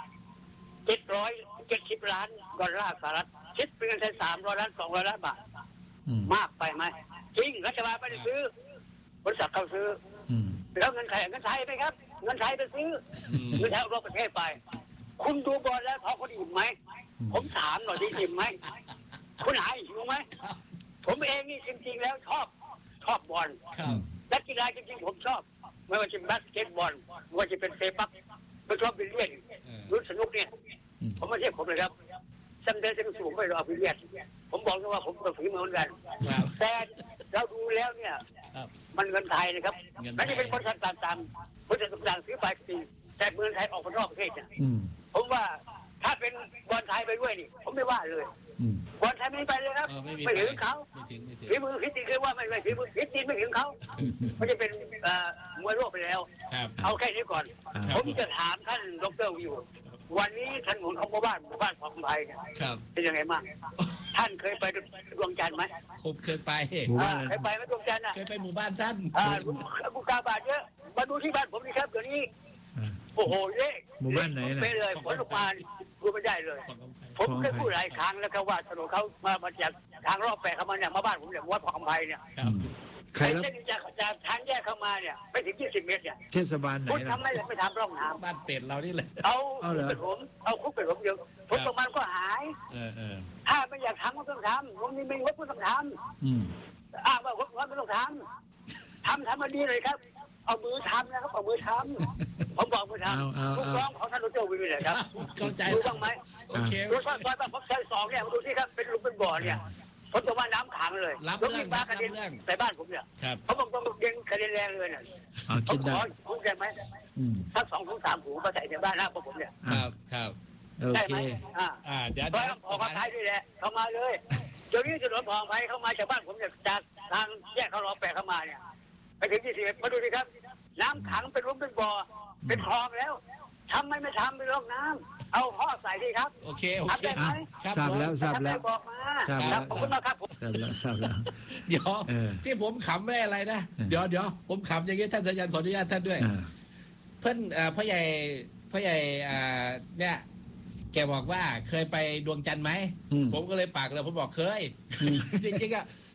770 ล้านดอลลาร์สหรัฐคิดเป็นเงินไทย300 ล้าน200 ล้านบาทมากไปไหมจริงรัฐบาลไม่ได้ซื้อบริษัทเขาซื้อแล้วเงินไทยไหมครับเงินไทยไปซื้อเงินไทยรอบประเทศไปคุณดูบอลแล้วท้องคนอิ่มไหมผมถามหน่อยดิอิ่มไหมคุณหายหิวไหมผมเองนี่จริงๆแล้วชอบบอลนักกีฬาจริงๆผมชอบไม่ว่าจะเป็นบาสเกตบอลไม่ว่าจะเป็นเซปักไม่ชอบบิลเลียนรุ่นสนุกเนี่ยผมไม่ใช่ผมเลยครับซัมเดย์จะสูงไม่รอบิลเลียนผมบอกเลยว่าผมเป็นฝีมือเหมือนกันแต่เราดูแล้วเนี่ยมันเงินไทยนะครับนั่นจะเป็นบริษัทต่างๆบริษัทต่างๆซื้อไปจริงแต่เงินไทยออกไปนอกประเทศเนี่ยผมว่าถ้าเป็นบอลไทยไปด้วยนี่ผมไม่ว่าเลยบอลไทยไม่ไปเลยครับไม่ถึงเขาฝีมือพิจิตรคือว่าไม่ฝีมือพิจิตรไม่ถึงเขามันจะเป็นมวยโลกไปแล้วเอาแค่นี้ก่อนผมจะถามท่านดร.วิววันนี้ถนนของหมู่บ้านของไทยเนี่ยเป็นยังไงบ้างท่านเคยไปดวงจันทร์ไหมผมเคยไปเคยไปไหมดวงจันทร์เคยไปหมู่บ้านท่านกุกาบาทเยอะมาดูที่บ้านผมนี่ครับเดี๋ยวนี้โอ้โหเละหมู่บ้านไหนนะไปเลยฝนตกมาดูไม่ได้เลยผมเคยพูดหลายครั้งแล้วครับว่าถนนเขามาจากทางรอบแปะเข้ามาเนี่ยมาบ้านผมเนี่ยวัดผักกำไพเนี่ยใครเส้นจากทางแยกเข้ามาเนี่ยไปถึง20 เมตรเนี่ยเทศบาลไหนคุณทำไม่ทำร่องน้ำบ้านเป็ดเรานี่เลยเอาคุกเป็ดผมเดียวฝนตกมันก็หายถ้าไม่อยากทำก็ต้องทำผมนี่ไม่ว่าก็ต้องทำอ้างว่าผมไม่ต้องทำมาดีเลยครับเอามือทำนะครับเอามือทำผมบอกมือทำลูกน้องของท่านดร.วิวเลยครับเข้าใจรู้บ้างไหมโอเครู้ว่าผมใช้2เนี่ยมาดูที่ครับเป็นลุมเป็นบ่อเนี่ยฝนตกมาน้ำขังเลยรถวิ่งมากระเด็นใส่บ้านผมเนี่ยเขาบอกต้องเด็นกระเด็นแรงเลยเนี่ยผมขอคุณได้ไหมสัก2-3 หูมาใส่ในบ้านหน้าผมเนี่ยครับได้ไหมเดี๋ยวออกมาไทยด้วยแหละเข้ามาเลยเดี๋ยวนี้ถนนพองไผ่เข้ามาจากบ้านผมเนี่ยจากทางแยกเขาล้อแปะเข้ามาเนี่ยไปถึง20 มาดูดิครับน้ำขังเป็นรุมเป็นบ่อเป็นคลองแล้วทำไม่ทำเป็นร่องน้ำเอาข้อใส่ดีครับโอเคทราบแล้วบอกมาขอบคุณมากครับทราบแล้วเดี๋ยวที่ผมขำไม่อะไรนะเดี๋ยวผมขำอย่างนี้ท่านสายันขออนุญาตท่านด้วยเพื่อนพ่อใหญ่เนี่ยแกบอกว่าเคยไปดวงจันทร์ไหมผมก็เลยปากเลยผมบอกเคยจริงๆ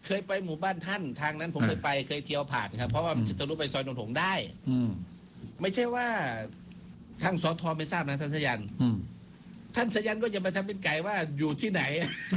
เคยไปหมู่บ้านท่านทางนั้นผมเคยเที่ยวผ่านครับเพราะว่ามันจะทะลุไปซอยนนทงได้ไม่ใช่ว่าทางสทไม่ทราบนะท่านสยันท่านสยันก็จะมาทำเป็นไก่ว่าอยู่ที่ไหน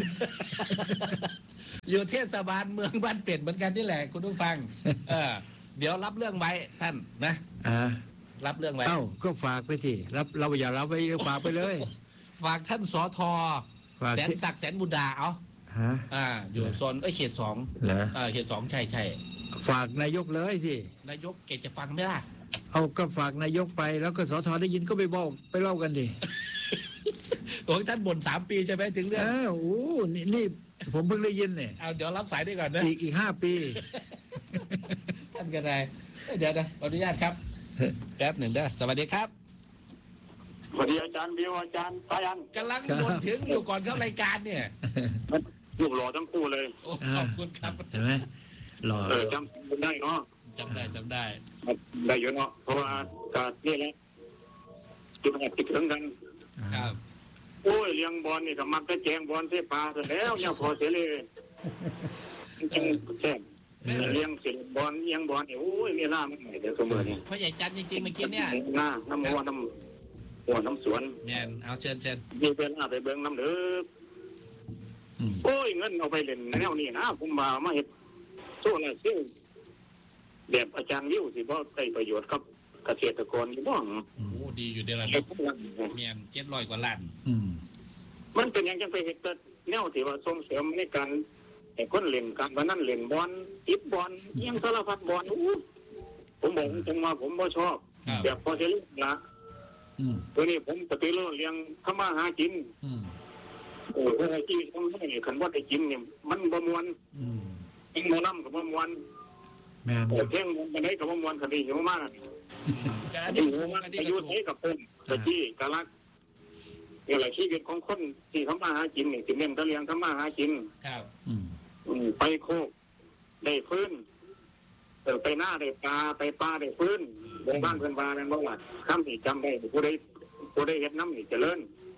อยู่เทศบาลเมืองบ้านเป็ดเหมือนกันนี่แหละคุณผู้ฟังเดี๋ยวรับเรื่องไว้ท่านนะรับเรื่องไว้ก็ฝากไปสิเราอย่ารับไว้ฝากไปเลยฝากท่านสทแสนศักดิ์แสนบุญดาอยู่โซนเขต 2เหรอเขต 2ใช่ฝากนายกเลยสินายกเกจะฟังไหมล่ะเอาก็ฝากนายกไปแล้วก็สทได้ยินก็ไปบอกไปเล่ากันดิโอ้ยท่านบ่น3 ปีใช่ไหมถึงเรื่องโอ้นี่ผมเพิ่งได้ยินเนี่ยเดี๋ยวรับสายได้ก่อนนะอีก5 ปีท่านกันไงเดี๋ยวนะขออนุญาตครับแป๊บหนึ่งเด้อสวัสดีครับสวัสดีอาจารย์บิวอาจารย์สายันกำลังบ่นถึงอยู่ก่อนเข้ารายการเนี่ยรูปหล่อทั้งคู่เลยขอบคุณครับเห็นไหมหล่อจำได้เนาะจำได้ได้อยู่เนาะเพราะว่าการนี่แหละติดถึงกันครับโอ้ยเลี้ยงบอลนี่ก็มักจะแจงบอลเสียปลาเสร็จแล้วเนี่ยพอเสียเลยจริงแซ่บเลี้ยงเสียบอลเลี้ยงบอลเนี่ยโอ้ยมีล่าไม่ไหนเดี๋ยวสมมติเนี่ยพ่อใหญ่จันจริงๆเมื่อกี้เนี่ยน้ำวัวน้ำสวนเนี่ยเอาเชิญมีเวลาไปเบิ้งน้ำเดือโอ้ยเงินเอาไปเล่นแนวนี้นะผมมาเห็นโซ่อะไรซิ่วแบบอาจารย์วิวสิเพราะได้ประโยชน์กับเกษตรกรอยู่บ้างดีอยู่เดือนละเมียน700 กว่าล้านมันเป็นอย่างจังไปเห็นแต่แนวที่ว่าส่งเสริมในการให้คนเล่นการวันนั้นเล่นบอลติดบอลยังสารพัดบอลผมบอกจังว่าผมไม่ชอบแบบพอจะเล่นละตัวนี้ผมปฏิรูปเลี้ยงทำมาหากินเพื่อที่ต้องให้ขันว่าได้กินเนี่ยมันบมวนยิงโมน้ำกับบมวนเที่ยงมันได้กับบมวนคดีอยู่มากอยู่มากอายุใช้กับคนตะกี้กะลักนี่แหละชีวิตของคนที่ทำมาหากินเนี่ยสิเน้นตะเลียงทำมาหากินไปโคกได้ฟื้นไปหน้าได้ปลาไปปลาได้ฟื้นวงบ้านเพื่อนบ้านนั่นบอกว่าข้ามที่จำได้ผู้ได้เห็นน้ำนี่เจริญ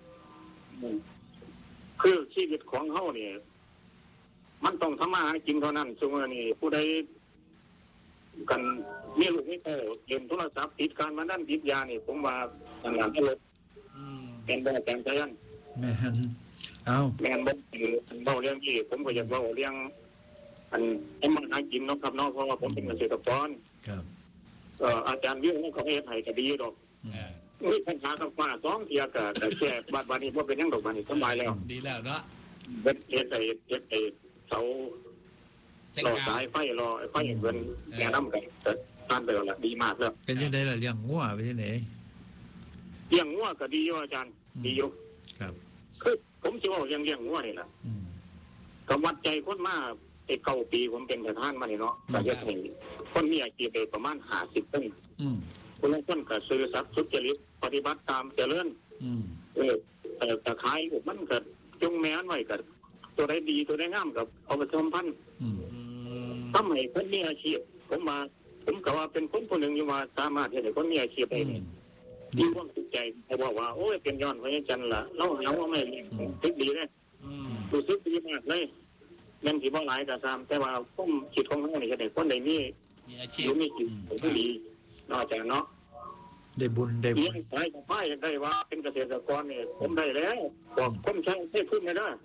คือชีวิตของเขาเนี่ยมันต้องทำมาหากินเท่านั้นช่วงนี้ผู้ใดกันมีลูกไม่โตเล่นโทรศัพท์ติดการมาด้านติดยานี่ผมว่าทางงานตลกเป็นแบบการใช้ยันแม่นเอาแม่นบอกเบาเรื่องที่ผมก็อยากเบาเรื่องอันให้มันหากินน้องครับน้องเพราะว่าผมเป็นเกษตรกรครับอาจารย์วิวนี่เขาเฮ็ดให้ก็ดีดอกนี่ปัญหากับฟ้า2 เที่ยก็แค่บาดนี้บ่เป็นยังดอกบาดนี้สบายแล้วดีแล้วเนาะเฮ็ดไอ้เสารอสายไฟรอไฟเงินแง่น้ำกันการเดินละดีมากแล้วเป็นยังไงล่ะเลี้ยงงัวไปที่ไหนเลี้ยงงัวก็ดีอยู่อาจารย์ดีอยู่ครับคือผมจะบอกเลี้ยงงัวนี่แหละกำวัดใจคนมาไอ้9 ปีผมเป็นประธานมาเนี่ยเนาะประเทศไทยคนมีอาชีพได้ประมาณ50 คนคนละคนก็ซื้อทรัพย์สุจริตปฏิบัติตามเจริญแต่ขายมันก็จงแม้นไว้กับตัวได้ดีตัวได้งามกับเอาไปชมพันทำให้คนมีอาชีพผมก็ว่าเป็นคนหนึ่งอยู่ว่าสามารถให้คนมีอาชีพได้ดีความสุขใจเขาบอกว่าโอ้ยเป็นย้อนพระจันทร์ละเราหาว่าไม่ทึกดีเลยรู้สึกดีมากเลยเงินที่บ่หลายแต่ตามแต่ว่าผมคิดของเขาเนี่ยจะได้คนใดมีอาชีพมีจิตที่ดีนอกจากเนาะได้บุญได้บุญไปกับไปได้ว่าเป็นเกษตรกรเนี่ยผมได้แล้วบอกผมใช้ให้ขึ้นไม่ได้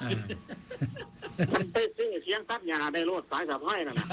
มันไปซื้อเสียงตัดหญ้าได้รถสายสะพายนั่น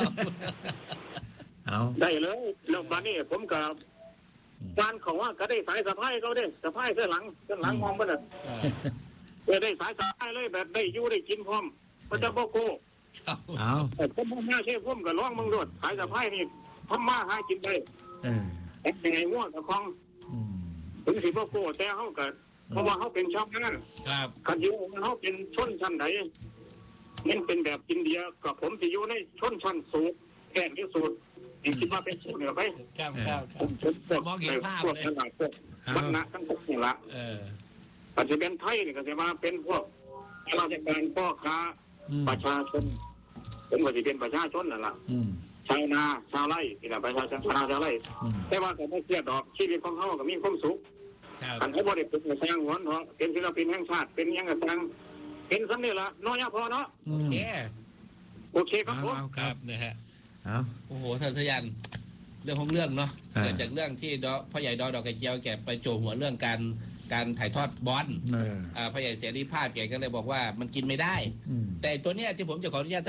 ได้เลยแล้วบ้านนี้ผมกับการของว่าก็ได้สายสะพายเขาได้สะพายเสื้อหลังมองมันเลยได้สายสะพายเลยแบบได้อยู่ได้กินพร้อมก็จะบอกโก้ผมมาเชื่อผมกับร้องมึงรถสายสะพายนี่ทำมาหากินได้แต่ยังไงง่วงกับคลองถึงสิบอกโก้แต่เขากับเพราะว่าเขาเป็นชาวนาขันยูเขาเป็นชนชั้นไหนนี่เป็นแบบอินเดียกับผมที่อยู่ในชนชั้นสูงแก่ที่สุดคิดว่าเป็นสูงเหนือไปมองเห็นภาพเลยวรรณะทั้งหมดนี่ละปัจจุบันไทยนี่ก็จะมาเป็นพวกราชการพ่อค้าประชาชนผมก็จะเป็นประชาชนนั่นแหละชาวนาชาวไร่นี่แหละประชาชนชาวไร่แต่ว่าก็ไม่เสียดอกชีวิตของเขาก็มีความสุขอันเขาบริสุทธิ์สร้างหัวเนาะเป็นศิลปินแห่งชาติเป็นยังไงสร้างเป็นสำเร็จละน้อยพอเนาะโอเคครับผมครับนะฮะเอาโอ้โหท่านสยันเรื่องของเรื่องเนาะเกิดจากเรื่องที่พ่อใหญ่ดอกกระเจียวแกไปโจหัวเรื่องการถ่ายทอดบอลพ่อใหญ่เสรีภาพแกก็เลยบอกว่ามันกินไม่ได้แต่ตัวเนี้ยที่ผมจะขออนุญาต